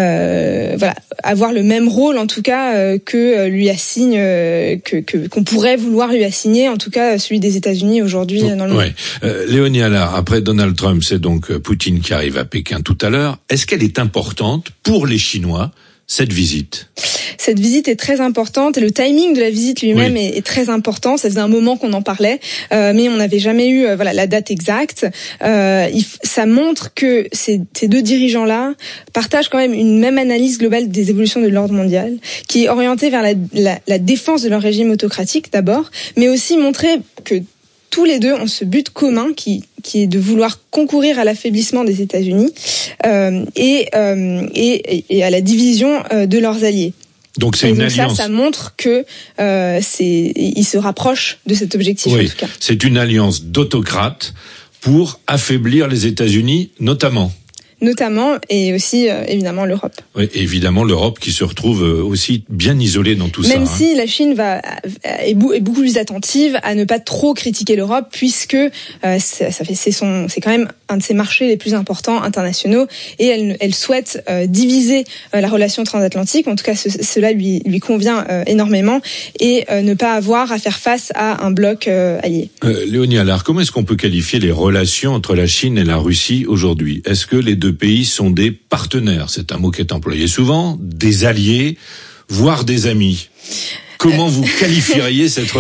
euh, voilà avoir le même rôle en tout cas euh, que lui assigne euh, que que qu'on pourrait vouloir lui assigner, en tout cas celui des États-Unis aujourd'hui dans le monde. Ouais. Euh, Léonie Allard, après Donald Trump, c'est donc Poutine qui arrive à Pékin tout à l'heure. Est-ce qu'elle est importante pour les Chinois, cette visite? Cette visite est très importante et le timing de la visite lui-même oui. est, est très important. Ça faisait un moment qu'on en parlait, euh, mais on n'avait jamais eu euh, voilà la date exacte. Euh, il, ça montre que ces, ces deux dirigeants-là partagent quand même une même analyse globale des évolutions de l'ordre mondial, qui est orientée vers la, la, la défense de leur régime autocratique d'abord, mais aussi montrer que tous les deux ont ce but commun qui qui est de vouloir concourir à l'affaiblissement des États-Unis euh, et, euh, et et à la division euh, de leurs alliés. Donc c'est et une donc alliance. Ça, ça montre que euh, c'est ils se rapprochent de cet objectif oui, en tout cas. C'est une alliance d'autocrates pour affaiblir les États-Unis, notamment. Notamment, et aussi, euh, évidemment, l'Europe. Oui, évidemment, l'Europe qui se retrouve aussi bien isolée dans tout Même ça. Même si hein. la Chine va, est beaucoup plus attentive à ne pas trop critiquer l'Europe, puisque euh, ça, ça fait, c'est, son, c'est quand même un de ses marchés les plus importants internationaux, et elle, elle souhaite euh, diviser euh, la relation transatlantique, en tout cas ce, cela lui, lui convient euh, énormément, et euh, ne pas avoir à faire face à un bloc euh, allié. Euh, Léonie Allard, comment est-ce qu'on peut qualifier les relations entre la Chine et la Russie aujourd'hui ? Est-ce que les deux pays sont des partenaires, c'est un mot qui est employé souvent, des alliés, voire des amis. Comment vous qualifieriez cette relation ?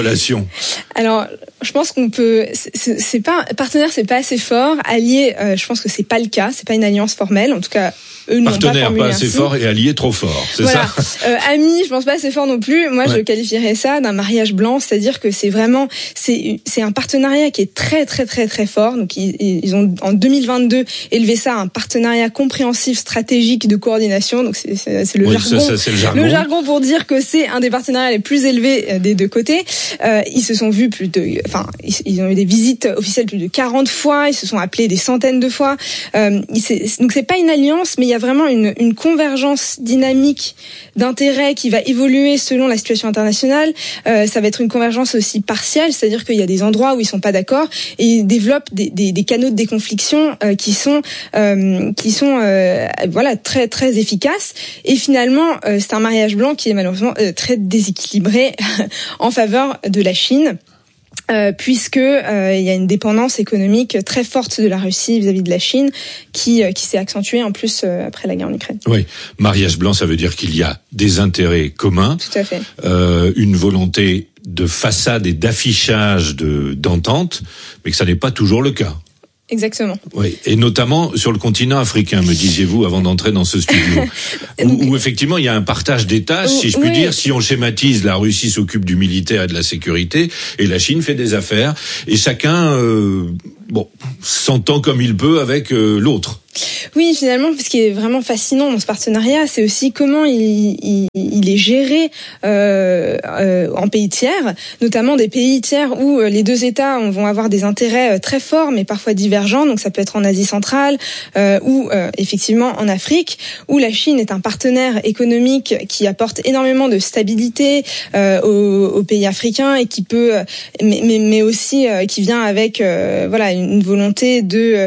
Alors, je pense qu'on peut. C'est, c'est pas partenaire, c'est pas assez fort. Allié, euh, je pense que c'est pas le cas. C'est pas une alliance formelle. En tout cas, eux n'ont pas Partenaire formulé pas assez ainsi. fort et allié trop fort. C'est voilà. ça. Euh, amis, je pense pas assez fort non plus. Moi, ouais. je qualifierais ça d'un mariage blanc, c'est-à-dire que c'est vraiment, c'est, c'est un partenariat qui est très, très, très, très fort. Donc, ils, ils ont en deux mille vingt-deux élevé ça à un partenariat compréhensif, stratégique de coordination. Donc, c'est, c'est, c'est le oui, jargon. Ça, ça, c'est le jargon. Le jargon pour dire que c'est un des partenariats les plus élevés des deux côtés. Euh, ils se sont vus plus de, enfin, ils, ils ont eu des visites officielles plus de quarante fois. Ils se sont appelés des centaines de fois. Euh, c'est, donc, c'est pas une alliance, mais il y a vraiment une, une convergence dynamique d'intérêts qui va évoluer selon la situation internationale. Euh, ça va être une convergence aussi partielle, c'est-à-dire qu'il y a des endroits où ils sont pas d'accord et ils développent des, des, des canaux de déconfliction euh, qui sont, euh, qui sont, euh, voilà, très très efficaces. Et finalement, euh, c'est un mariage blanc qui est malheureusement euh, très déséquilibré en faveur de la Chine. Euh, puisque euh, il y a une dépendance économique très forte de la Russie vis-à-vis de la Chine, qui euh, qui s'est accentuée en plus euh, après la guerre en Ukraine. Oui, mariage blanc, ça veut dire qu'il y a des intérêts communs, tout à fait, euh, une volonté de façade et d'affichage de d'entente, mais que ça n'est pas toujours le cas. Exactement. Oui, et notamment sur le continent africain, me disiez-vous avant d'entrer dans ce studio, où, où effectivement il y a un partage des tâches, si je puis oui. dire. Si on schématise, la Russie s'occupe du militaire et de la sécurité, et la Chine fait des affaires, et chacun, euh, bon, s'entend comme il peut avec euh, l'autre. Oui, finalement, ce qui est vraiment fascinant dans ce partenariat, c'est aussi comment il, il, il est géré euh, euh, en pays tiers, notamment des pays tiers où les deux États vont avoir des intérêts très forts, mais parfois divergents. Donc, ça peut être en Asie centrale euh, ou euh, effectivement en Afrique, où la Chine est un partenaire économique qui apporte énormément de stabilité euh, aux, aux pays africains et qui peut, mais, mais, mais aussi euh, qui vient avec euh, voilà une volonté de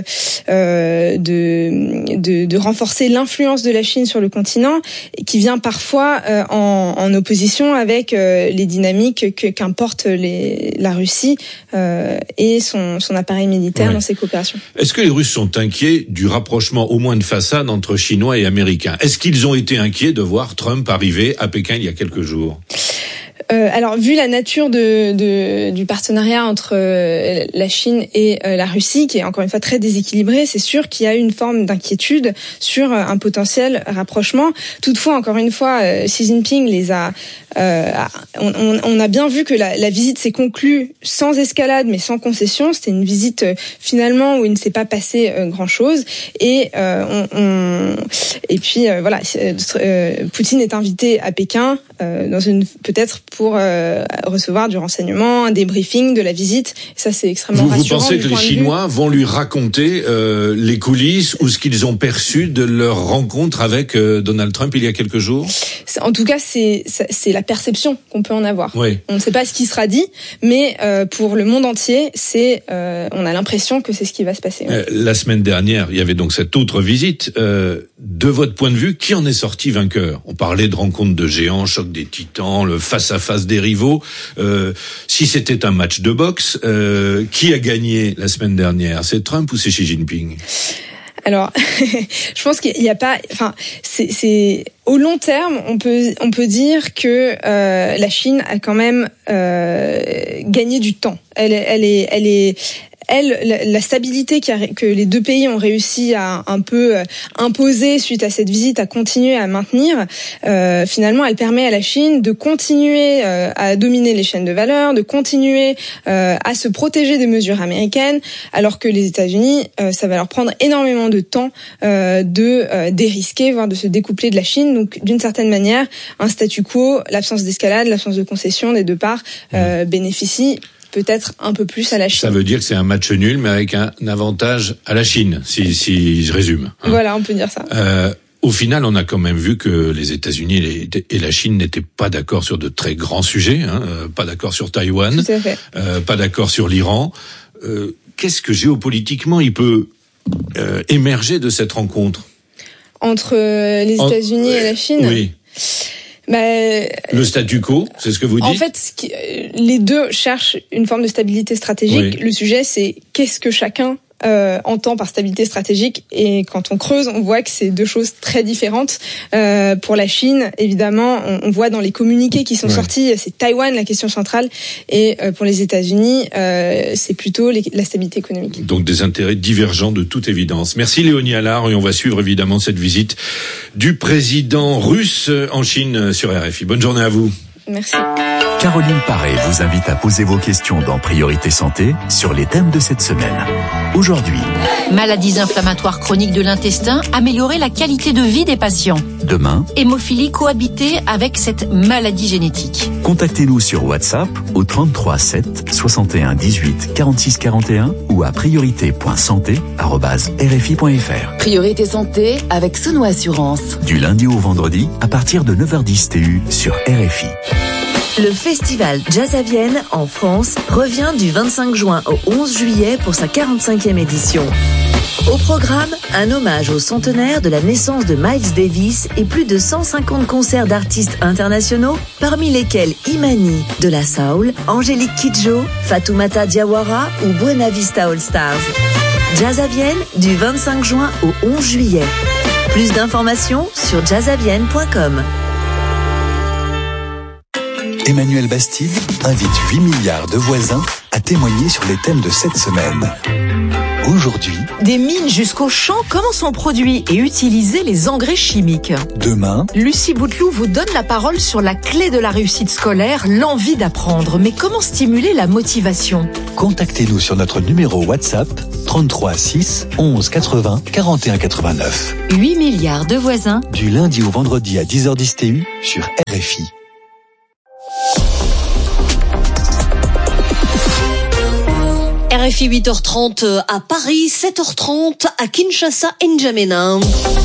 euh, de De, de renforcer l'influence de la Chine sur le continent, qui vient parfois euh, en, en opposition avec euh, les dynamiques que, qu'importe les, la Russie euh, et son, son appareil militaire ouais. dans ses coopérations. Est-ce que les Russes sont inquiets du rapprochement au moins de façade entre Chinois et Américains ? Est-ce qu'ils ont été inquiets de voir Trump arriver à Pékin il y a quelques jours ? Euh, alors, vu la nature de, de, du partenariat entre euh, la Chine et euh, la Russie, qui est encore une fois très déséquilibré, c'est sûr qu'il y a une forme d'inquiétude sur euh, un potentiel rapprochement. Toutefois, encore une fois, euh, Xi Jinping les a. Euh, on, on, on a bien vu que la, la visite s'est conclue sans escalade, mais sans concession. C'était une visite euh, finalement où il ne s'est pas passé euh, grand-chose. Et euh, on, on et puis euh, voilà, euh, Poutine est invité à Pékin euh, dans une peut-être pour euh, recevoir du renseignement, un débriefing de la visite. Et ça, c'est extrêmement vous, rassurant. Vous pensez que les Chinois vont lui raconter euh, les coulisses ou ce qu'ils ont perçu de leur rencontre avec euh, Donald Trump il y a quelques jours ? En tout cas, c'est, c'est la perception qu'on peut en avoir. Oui. On ne sait pas ce qui sera dit, mais euh, pour le monde entier, c'est, euh, on a l'impression que c'est ce qui va se passer. Euh, la semaine dernière, il y avait donc cette autre visite. Euh, de votre point de vue, qui en est sorti vainqueur ? On parlait de rencontre de géants, choc des titans, le face-à-face des rivaux. Euh, si c'était un match de boxe, euh, qui a gagné la semaine dernière ? C'est Trump ou c'est Xi Jinping ? Alors, je pense qu'il n'y a pas, enfin, c'est, c'est au long terme, on peut on peut dire que euh, la Chine a quand même euh, gagné du temps. Elle, elle est, elle est. Elle, la, la stabilité que les deux pays ont réussi à un peu imposer suite à cette visite, à continuer à maintenir, euh, finalement, elle permet à la Chine de continuer euh, à dominer les chaînes de valeur, de continuer euh, à se protéger des mesures américaines, alors que les États-Unis, euh, ça va leur prendre énormément de temps euh, de euh, dérisquer, voire de se découpler de la Chine. Donc, d'une certaine manière, un statu quo, l'absence d'escalade, l'absence de concession des deux parts euh, bénéficie peut-être un peu plus à la Chine. Ça veut dire que c'est un match nul, mais avec un avantage à la Chine, si, si je résume. Hein. Voilà, on peut dire ça. Euh, au final, on a quand même vu que les États-Unis et la Chine n'étaient pas d'accord sur de très grands sujets, hein, pas d'accord sur Taïwan, Tout à fait. Euh, pas d'accord sur l'Iran. Euh, qu'est-ce que géopolitiquement il peut euh, émerger de cette rencontre ? Entre les États-Unis en... et la Chine ? Oui. Bah, le statu quo, c'est ce que vous dites ? En fait, les deux cherchent une forme de stabilité stratégique. Oui. Le sujet, c'est qu'est-ce que chacun euh, entend par stabilité stratégique. Et quand on creuse, on voit que c'est deux choses très différentes. Euh, pour la Chine, évidemment, on, on voit dans les communiqués qui sont ouais. sortis, c'est Taïwan la question centrale. Et euh, pour les États-Unis, euh, c'est plutôt les, la stabilité économique. Donc des intérêts divergents de toute évidence. Merci Léonie Allard, et on va suivre évidemment cette visite du président russe en Chine sur R F I. Bonne journée à vous. Merci. Caroline Paré vous invite à poser vos questions dans Priorité Santé sur les thèmes de cette semaine. Aujourd'hui, maladies inflammatoires chroniques de l'intestin, améliorer la qualité de vie des patients. Demain, hémophilie, cohabiter avec cette maladie génétique. Contactez-nous sur WhatsApp au trente-trois sept soixante et un dix-huit quarante-six quarante et un ou à priorité point santé arobase r f i point f r. Priorité Santé avec Sono Assurance. Du lundi au vendredi à partir de neuf heures dix T U sur R F I. Le festival Jazz à Vienne en France revient du vingt-cinq juin au onze juillet pour sa quarante-cinquième édition. Au programme, un hommage au centenaire de la naissance de Miles Davis et plus de cent cinquante concerts d'artistes internationaux, parmi lesquels Imani de la Soul, Angélique Kidjo, Fatoumata Diawara ou Buena Vista All Stars. Jazz à Vienne du vingt-cinq juin au onze juillet. Plus d'informations sur jazz à vienne point com. Emmanuel Bastide invite huit milliards de voisins à témoigner sur les thèmes de cette semaine. Aujourd'hui, des mines jusqu'aux champs, comment sont produits et utilisés les engrais chimiques. Demain, Lucie Bouteloup vous donne la parole sur la clé de la réussite scolaire, l'envie d'apprendre. Mais comment stimuler la motivation? Contactez-nous sur notre numéro WhatsApp trente-trois six onze quatre-vingts quarante et un quatre-vingt-neuf. huit milliards de voisins. Du lundi au vendredi à dix heures dix T U sur R F I. R F I huit heures trente à Paris, sept heures trente à Kinshasa, N'Djamena.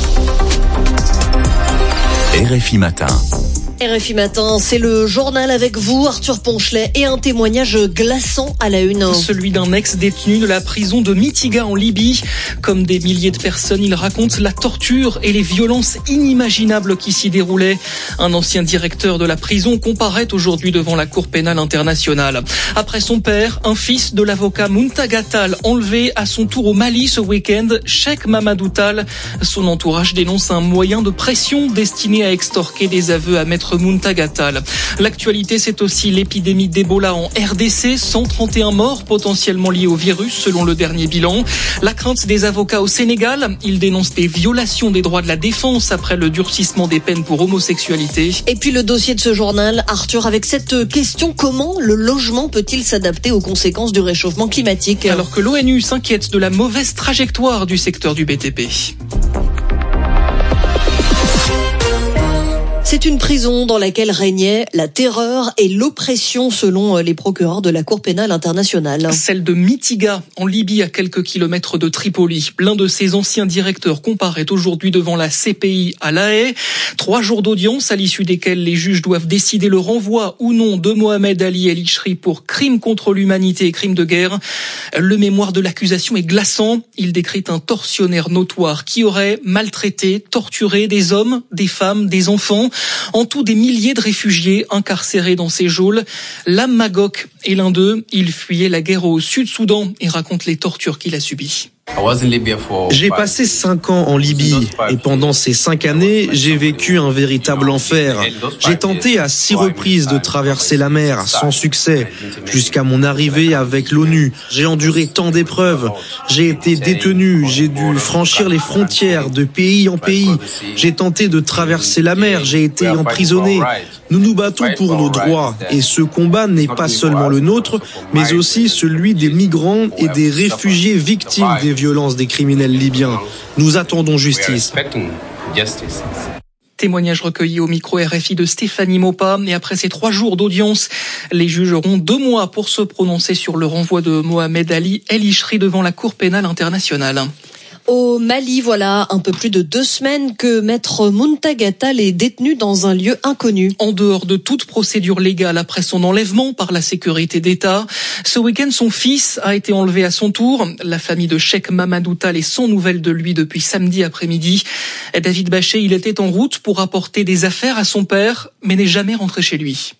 R F I Matin. R F I Matin, c'est le journal avec vous, Arthur Ponchelet, et un témoignage glaçant à la une. Celui d'un ex-détenu de la prison de Mitiga en Libye. Comme des milliers de personnes, il raconte la torture et les violences inimaginables qui s'y déroulaient. Un ancien directeur de la prison comparaît aujourd'hui devant la Cour pénale internationale. Après son père, un fils de l'avocat Muntaga Tall, enlevé à son tour au Mali ce week-end, Cheikh Mamadou Tall. Son entourage dénonce un moyen de pression destiné à extorquer des aveux à Maître Muntaga Tall. L'actualité, c'est aussi l'épidémie d'Ebola en R D C, cent trente et un morts potentiellement liés au virus selon le dernier bilan. La crainte des avocats au Sénégal, ils dénoncent des violations des droits de la défense après le durcissement des peines pour homosexualité. Et puis le dossier de ce journal, Arthur, avec cette question, comment le logement peut-il s'adapter aux conséquences du réchauffement climatique? Alors que l'ONU s'inquiète de la mauvaise trajectoire du secteur du B T P. C'est une prison dans laquelle régnait la terreur et l'oppression selon les procureurs de la Cour pénale internationale. Celle de Mitiga, en Libye, à quelques kilomètres de Tripoli. L'un de ses anciens directeurs comparaît aujourd'hui devant la C P I à La Haye. Trois jours d'audience à l'issue desquels les juges doivent décider le renvoi ou non de Mohamed Ali El Ishri pour crimes contre l'humanité et crimes de guerre. Le mémoire de l'accusation est glaçant. Il décrit un tortionnaire notoire qui aurait maltraité, torturé des hommes, des femmes, des enfants. En tout, des milliers de réfugiés incarcérés dans ces geôles. Lam Magok est l'un d'eux. Il fuyait la guerre au Sud-Soudan et raconte les tortures qu'il a subies. J'ai passé cinq ans en Libye et pendant ces cinq années, j'ai vécu un véritable enfer. J'ai tenté à six reprises de traverser la mer sans succès, jusqu'à mon arrivée avec l'ONU. J'ai enduré tant d'épreuves. J'ai été détenu, j'ai dû franchir les frontières de pays en pays. J'ai tenté de traverser la mer, j'ai été emprisonné. Nous nous battons pour nos droits et ce combat n'est pas seulement le nôtre, mais aussi celui des migrants et des réfugiés victimes des violences des criminels libyens. Nous attendons justice. Témoignage recueilli au micro R F I de Stéphanie Maupas. Et après ces trois jours d'audience, les juges auront deux mois pour se prononcer sur le renvoi de Mohamed Ali El Ishri devant la Cour pénale internationale. Au Mali, voilà un peu plus de deux semaines que Maître Muntaga Tall est détenu dans un lieu inconnu. En dehors de toute procédure légale après son enlèvement par la sécurité d'État, ce week-end, son fils a été enlevé à son tour. La famille de Cheikh Mamadou Tall est sans nouvelles de lui depuis samedi après-midi. David Bachet, il était en route pour apporter des affaires à son père, mais n'est jamais rentré chez lui.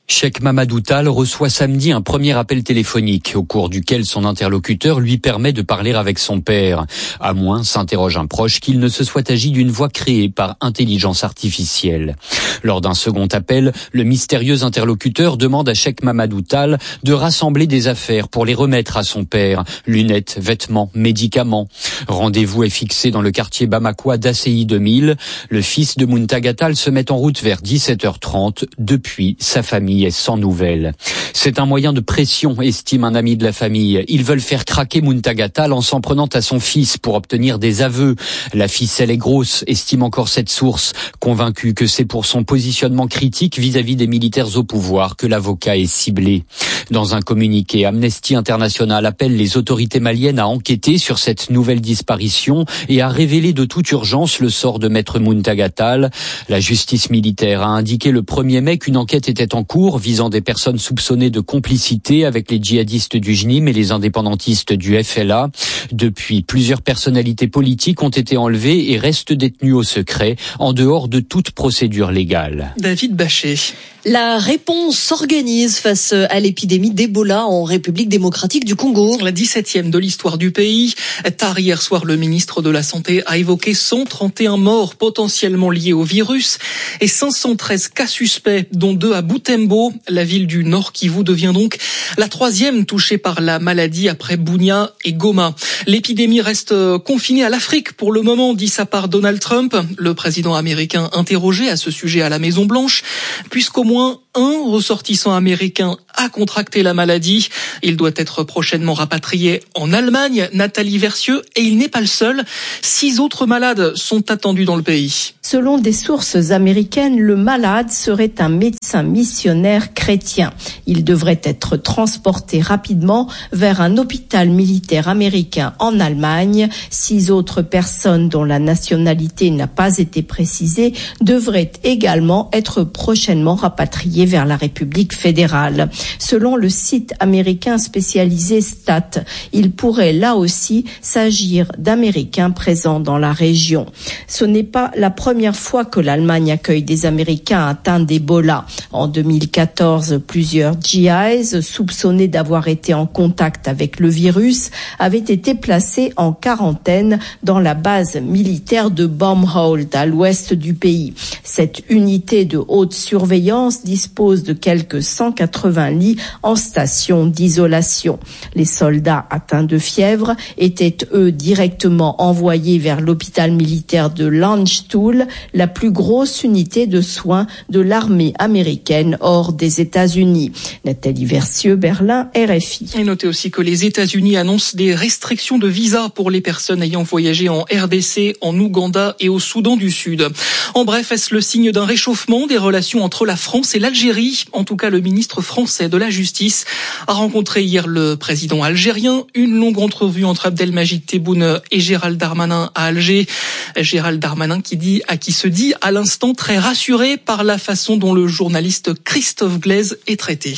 Cheikh Mamadou Tall reçoit samedi un premier appel téléphonique au cours duquel son interlocuteur lui permet de parler avec son père. À moins, s'interroge un proche, qu'il ne se soit agi d'une voix créée par intelligence artificielle. Lors d'un second appel, le mystérieux interlocuteur demande à Cheikh Mamadou Tall de rassembler des affaires pour les remettre à son père. Lunettes, vêtements, médicaments. Rendez-vous est fixé dans le quartier bamakois d'A C I deux mille. Le fils de Muntaga Tall se met en route vers dix-sept heures trente. Depuis, sa famille est sans nouvelles. C'est un moyen de pression, estime un ami de la famille. Ils veulent faire craquer Muntaga Tall en s'en prenant à son fils pour obtenir des aveux. La ficelle est grosse, estime encore cette source, convaincue que c'est pour son positionnement critique vis-à-vis des militaires au pouvoir que l'avocat est ciblé. Dans un communiqué, Amnesty International appelle les autorités maliennes à enquêter sur cette nouvelle disparition et à révéler de toute urgence le sort de maître Muntaga Tall. La justice militaire a indiqué le premier mai qu'une enquête était en cours visant des personnes soupçonnées de complicité avec les djihadistes du J N I M et les indépendantistes du F L A. Depuis, plusieurs personnalités politiques ont été enlevées et restent détenues au secret, en dehors de toute procédure légale. David Bachet. La réponse s'organise face à l'épidémie d'Ebola en République démocratique du Congo. La dix-septième de l'histoire du pays. Tard hier soir, le ministre de la Santé a évoqué cent trente et un morts potentiellement liés au virus et cinq cent treize cas suspects, dont deux à Butembo. La ville du Nord Kivu devient donc la troisième touchée par la maladie après Bunia et Goma. L'épidémie reste confinée à l'Afrique pour le moment, dit sa part Donald Trump, le président américain interrogé à ce sujet à la Maison-Blanche, puisqu'au moins un ressortissant américain a contracté la maladie. Il doit être prochainement rapatrié en Allemagne, Nathalie Versieux, et il n'est pas le seul. Six autres malades sont attendus dans le pays. Selon des sources américaines, le malade serait un médecin missionnaire chrétien. Il devrait être transporté rapidement vers un hôpital militaire américain en Allemagne. Six autres personnes dont la nationalité n'a pas été précisée devraient également être prochainement rapatriées vers la République fédérale. Selon le site américain spécialisé Stat, il pourrait là aussi s'agir d'Américains présents dans la région. Ce n'est pas la première fois que l'Allemagne accueille des Américains atteints d'Ebola. En deux mille quatorze, plusieurs G Is soupçonnés d'avoir été en contact avec le virus avaient été placés en quarantaine dans la base militaire de Baumholz à l'ouest du pays. Cette unité de haute surveillance dispose de quelques cent quatre-vingts lits en station d'isolation. Les soldats atteints de fièvre étaient eux directement envoyés vers l'hôpital militaire de Landstuhl, la plus grosse unité de soins de l'armée américaine hors des États-Unis. Nathalie Versieux, Berlin, R F I. Et notez aussi que les États-Unis annoncent des restrictions de visa pour les personnes ayant voyagé en R D C, en Ouganda et au Soudan du Sud. En bref, est-ce le signe d'un réchauffement des relations entre la France et l'Algérie? En tout cas, le ministre français de la Justice a rencontré hier le président algérien. Une longue entrevue entre Abdelmajid Tebboune et Gérald Darmanin à Alger. Gérald Darmanin qui dit, à qui se dit à l'instant très rassuré par la façon dont le journaliste Christophe Glaise est traité.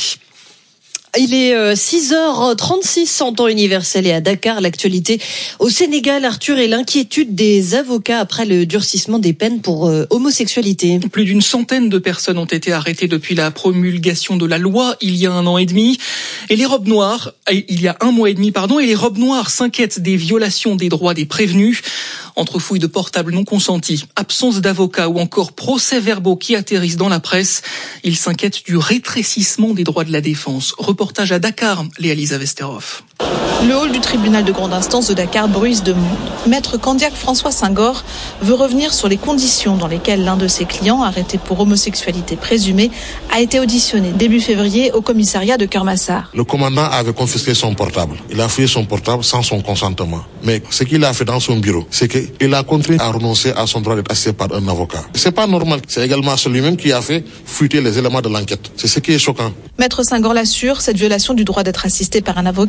Il est six heures trente-six en temps universel et à Dakar, l'actualité au Sénégal, Arthur, et l'inquiétude des avocats après le durcissement des peines pour euh, homosexualité. Plus d'une centaine de personnes ont été arrêtées depuis la promulgation de la loi il y a un an et demi. Et les robes noires, il y a un mois et demi, pardon, et les robes noires s'inquiètent des violations des droits des prévenus. Entre fouilles de portables non consentis, absence d'avocats ou encore procès-verbaux qui atterrissent dans la presse, ils s'inquiètent du rétrécissement des droits de la défense. Reportage à Dakar, Léa-Lisa Vesterhoff. Le hall du tribunal de grande instance de Dakar bruise de monde. Maître Candiac François Senghor veut revenir sur les conditions dans lesquelles l'un de ses clients, arrêté pour homosexualité présumée, a été auditionné début février au commissariat de Kermassar. Le commandant avait confisqué son portable. Il a fouillé son portable sans son consentement. Mais ce qu'il a fait dans son bureau, c'est qu'il a contraint à renoncer à son droit d'être assisté par un avocat. C'est pas normal. C'est également celui-même qui a fait fuiter les éléments de l'enquête. C'est ce qui est choquant. Maître Senghor l'assure, cette violation du droit d'être assisté par un avocat est une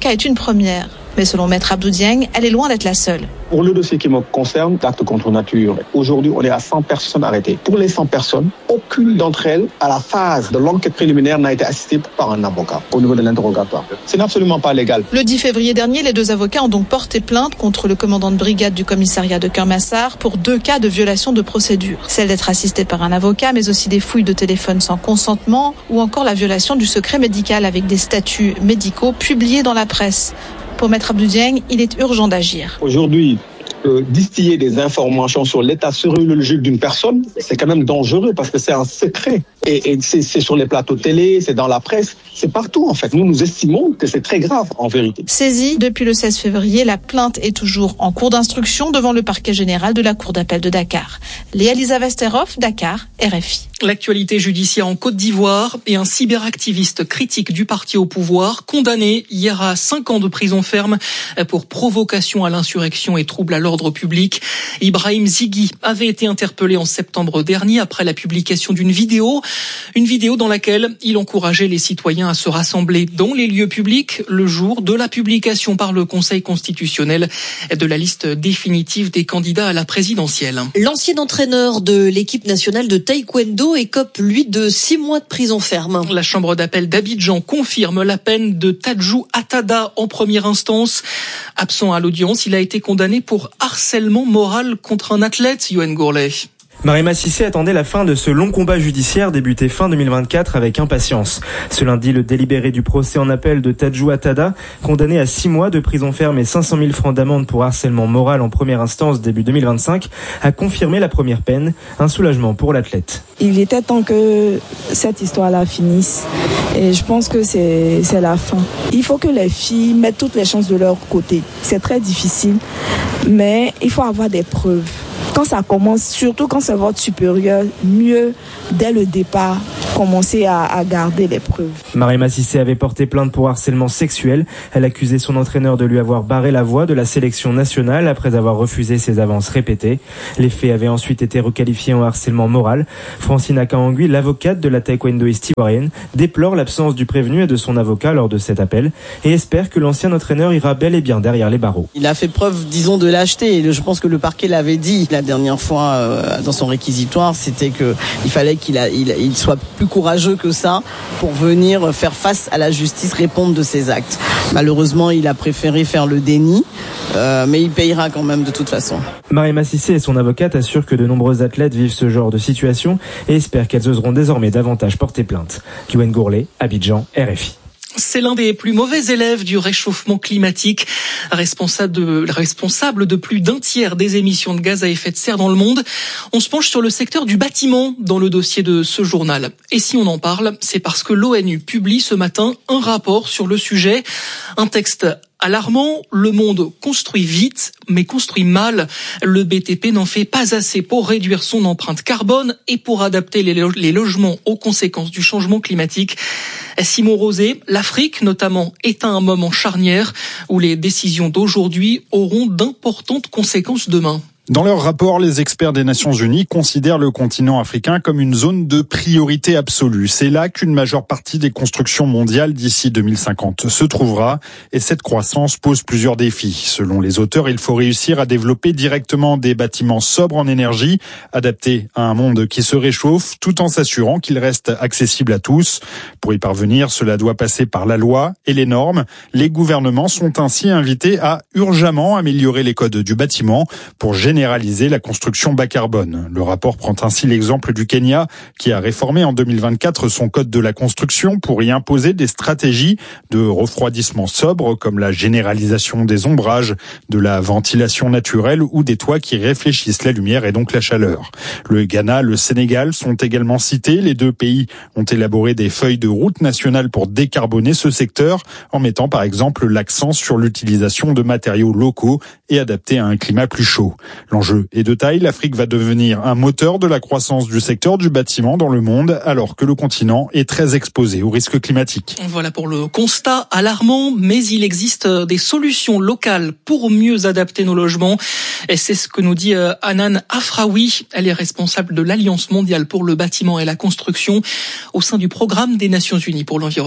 première. Mais selon Maître Abdou Dieng, elle est loin d'être la seule. Pour le dossier qui me concerne, d'actes contre nature, aujourd'hui on est à cent personnes arrêtées. Pour les cent personnes, aucune d'entre elles, à la phase de l'enquête préliminaire, n'a été assistée par un avocat au niveau de l'interrogatoire. C'est absolument pas légal. Le dix février dernier, les deux avocats ont donc porté plainte contre le commandant de brigade du commissariat de Keur-Massar pour deux cas de violation de procédure. Celle d'être assisté par un avocat, mais aussi des fouilles de téléphone sans consentement ou encore la violation du secret médical avec des statuts médicaux publiés dans la presse. Pour Maître Abdou Dieng, il est urgent d'agir. Aujourd'hui, euh, distiller des informations sur l'état sériologique d'une personne, c'est quand même dangereux parce que c'est un secret. Et, et c'est, c'est sur les plateaux télé, c'est dans la presse, c'est partout en fait. Nous, nous estimons que c'est très grave en vérité. Saisie depuis le seize février, la plainte est toujours en cours d'instruction devant le parquet général de la Cour d'appel de Dakar. Léa-Lisa Westerhoff, Dakar, R F I. L'actualité judiciaire en Côte d'Ivoire et un cyberactiviste critique du parti au pouvoir condamné hier à cinq ans de prison ferme pour provocation à l'insurrection et trouble à l'ordre public. Ibrahim Zighi avait été interpellé en septembre dernier après la publication d'une vidéo, une vidéo dans laquelle il encourageait les citoyens à se rassembler dans les lieux publics le jour de la publication par le Conseil constitutionnel de la liste définitive des candidats à la présidentielle. L'ancien entraîneur de l'équipe nationale de taekwondo écope, lui, de six mois de prison ferme. La chambre d'appel d'Abidjan confirme la peine de Tadjou Atada en première instance. Absent à l'audience, il a été condamné pour harcèlement moral contre un athlète, Yoann Gourlet. Mariema Cissé attendait la fin de ce long combat judiciaire débuté fin deux mille vingt-quatre avec impatience. Ce lundi, le délibéré du procès en appel de Tadjou Atada, condamné à six mois de prison ferme et cinq cent mille francs d'amende pour harcèlement moral en première instance début deux mille vingt-cinq, a confirmé la première peine, un soulagement pour l'athlète. Il était temps que cette histoire-là finisse et je pense que c'est, c'est la fin. Il faut que les filles mettent toutes les chances de leur côté. C'est très difficile, mais il faut avoir des preuves. Quand ça commence, surtout quand c'est votre supérieur, mieux dès le départ commencer à, à garder les preuves. Mariema Cissé avait porté plainte pour harcèlement sexuel. Elle accusait son entraîneur de lui avoir barré la voie de la sélection nationale après avoir refusé ses avances répétées. Les faits avaient ensuite été requalifiés en harcèlement moral. Francine Akaangui, l'avocate de la taekwondoïste ivoirienne, déplore l'absence du prévenu et de son avocat lors de cet appel et espère que l'ancien entraîneur ira bel et bien derrière les barreaux. Il a fait preuve, disons, de lâcheté et je pense que le parquet l'avait dit la dernière fois euh, dans son réquisitoire, c'était que il fallait qu'il a, il, il soit plus courageux que ça pour venir faire face à la justice, répondre de ses actes. Malheureusement, il a préféré faire le déni, euh, mais il payera quand même de toute façon. Mariema Cissé et son avocate assurent que de nombreux athlètes vivent ce genre de situation et espèrent qu'elles oseront désormais davantage porter plainte. Yoann Gourlet, Abidjan, R F I. C'est l'un des plus mauvais élèves du réchauffement climatique, responsable de, responsable de plus d'un tiers des émissions de gaz à effet de serre dans le monde. On se penche sur le secteur du bâtiment dans le dossier de ce journal. Et si on en parle, c'est parce que l'ONU publie ce matin un rapport sur le sujet. Un texte alarmant, le monde construit vite, mais construit mal. Le B T P n'en fait pas assez pour réduire son empreinte carbone et pour adapter les, lo- les logements aux conséquences du changement climatique. Simon Rosé, l'Afrique notamment est à un moment charnière où les décisions d'aujourd'hui auront d'importantes conséquences demain. Dans leur rapport, les experts des Nations Unies considèrent le continent africain comme une zone de priorité absolue. C'est là qu'une majeure partie des constructions mondiales d'ici deux mille cinquante se trouvera et cette croissance pose plusieurs défis. Selon les auteurs, il faut réussir à développer directement des bâtiments sobres en énergie, adaptés à un monde qui se réchauffe, tout en s'assurant qu'ils restent accessibles à tous. Pour y parvenir, cela doit passer par la loi et les normes. Les gouvernements sont ainsi invités à urgemment améliorer les codes du bâtiment pour générer généraliser la construction bas carbone. Le rapport prend ainsi l'exemple du Kenya qui a réformé en deux mille vingt-quatre son code de la construction pour y imposer des stratégies de refroidissement sobre comme la généralisation des ombrages, de la ventilation naturelle ou des toits qui réfléchissent la lumière et donc la chaleur. Le Ghana, le Sénégal sont également cités. Les deux pays ont élaboré des feuilles de route nationales pour décarboner ce secteur en mettant par exemple l'accent sur l'utilisation de matériaux locaux et adaptés à un climat plus chaud. L'enjeu est de taille, l'Afrique va devenir un moteur de la croissance du secteur du bâtiment dans le monde, alors que le continent est très exposé aux risques climatiques. Voilà pour le constat alarmant, mais il existe des solutions locales pour mieux adapter nos logements. Et c'est ce que nous dit Hanan Afraoui. Elle est responsable de l'Alliance mondiale pour le bâtiment et la construction au sein du programme des Nations Unies pour l'environnement.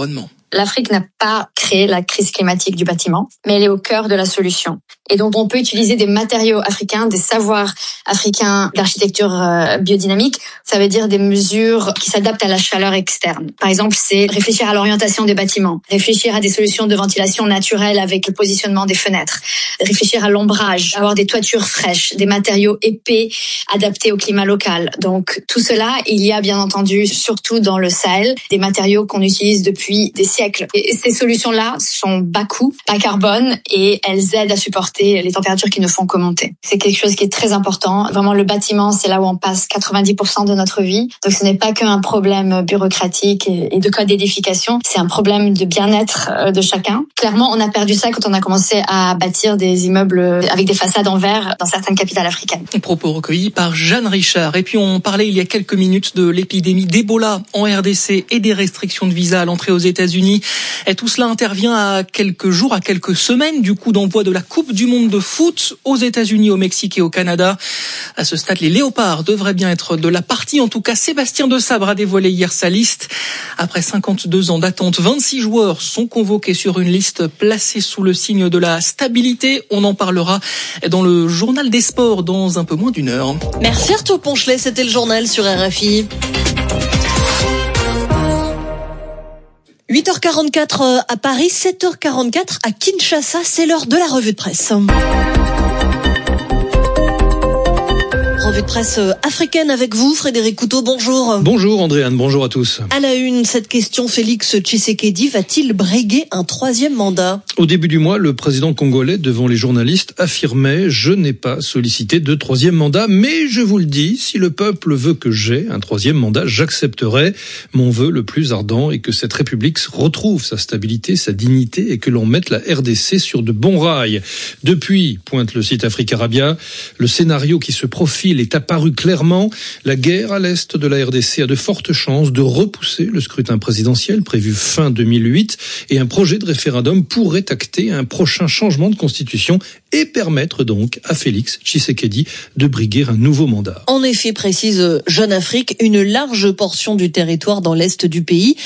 L'Afrique n'a pas créé la crise climatique du bâtiment, mais elle est au cœur de la solution. Et donc, on peut utiliser des matériaux africains, des savoirs africains d'architecture euh, biodynamique. Ça veut dire des mesures qui s'adaptent à la chaleur externe. Par exemple, c'est réfléchir à l'orientation des bâtiments, réfléchir à des solutions de ventilation naturelle avec le positionnement des fenêtres, réfléchir à l'ombrage, avoir des toitures fraîches, des matériaux épais adaptés au climat local. Donc, tout cela, il y a bien entendu, surtout dans le Sahel, des matériaux qu'on utilise depuis des siècles. Et ces solutions-là sont bas coût, bas carbone, et elles aident à supporter les températures qui ne font que monter. C'est quelque chose qui est très important. Vraiment, le bâtiment, c'est là où on passe quatre-vingt-dix pour cent de notre vie. Donc, ce n'est pas qu'un problème bureaucratique et de code d'édification. C'est un problème de bien-être de chacun. Clairement, on a perdu ça quand on a commencé à bâtir des immeubles avec des façades en verre dans certaines capitales africaines. Propos recueillis par Jeanne Richard. Et puis, on parlait il y a quelques minutes de l'épidémie d'Ebola en R D C et des restrictions de visa à l'entrée aux États-Unis. Et tout cela intervient à quelques jours, à quelques semaines du coup d'envoi de la Coupe du monde de foot aux États-Unis, au Mexique et au Canada. À ce stade, les Léopards devraient bien être de la partie. En tout cas, Sébastien Desabre a dévoilé hier sa liste. Après cinquante-deux ans d'attente, vingt-six joueurs sont convoqués sur une liste placée sous le signe de la stabilité. On en parlera dans le journal des sports dans un peu moins d'une heure. Merci Arthur Ponchelet, c'était le journal sur R F I. huit heures quarante-quatre à Paris, sept heures quarante-quatre à Kinshasa, c'est l'heure de la revue de presse. Revue de presse africaine avec vous, Frédéric Couteau, bonjour. Bonjour Andréane, bonjour à tous. À la une, cette question, Félix Tshisekedi va-t-il briguer un troisième mandat ? Au début du mois, le président congolais, devant les journalistes, affirmait « Je n'ai pas sollicité de troisième mandat, mais je vous le dis, si le peuple veut que j'aie un troisième mandat, j'accepterai. Mon vœu le plus ardent est que cette République retrouve sa stabilité, sa dignité et que l'on mette la R D C sur de bons rails. » Depuis, pointe le site Africarabia, le scénario qui se profile est apparu clairement. La guerre à l'est de la R D C a de fortes chances de repousser le scrutin présidentiel prévu fin deux mille huit et un projet de référendum pourrait acter un prochain changement de constitution et permettre donc à Félix Tshisekedi de briguer un nouveau mandat. En effet, précise Jeune Afrique, une large portion du territoire dans l'est du pays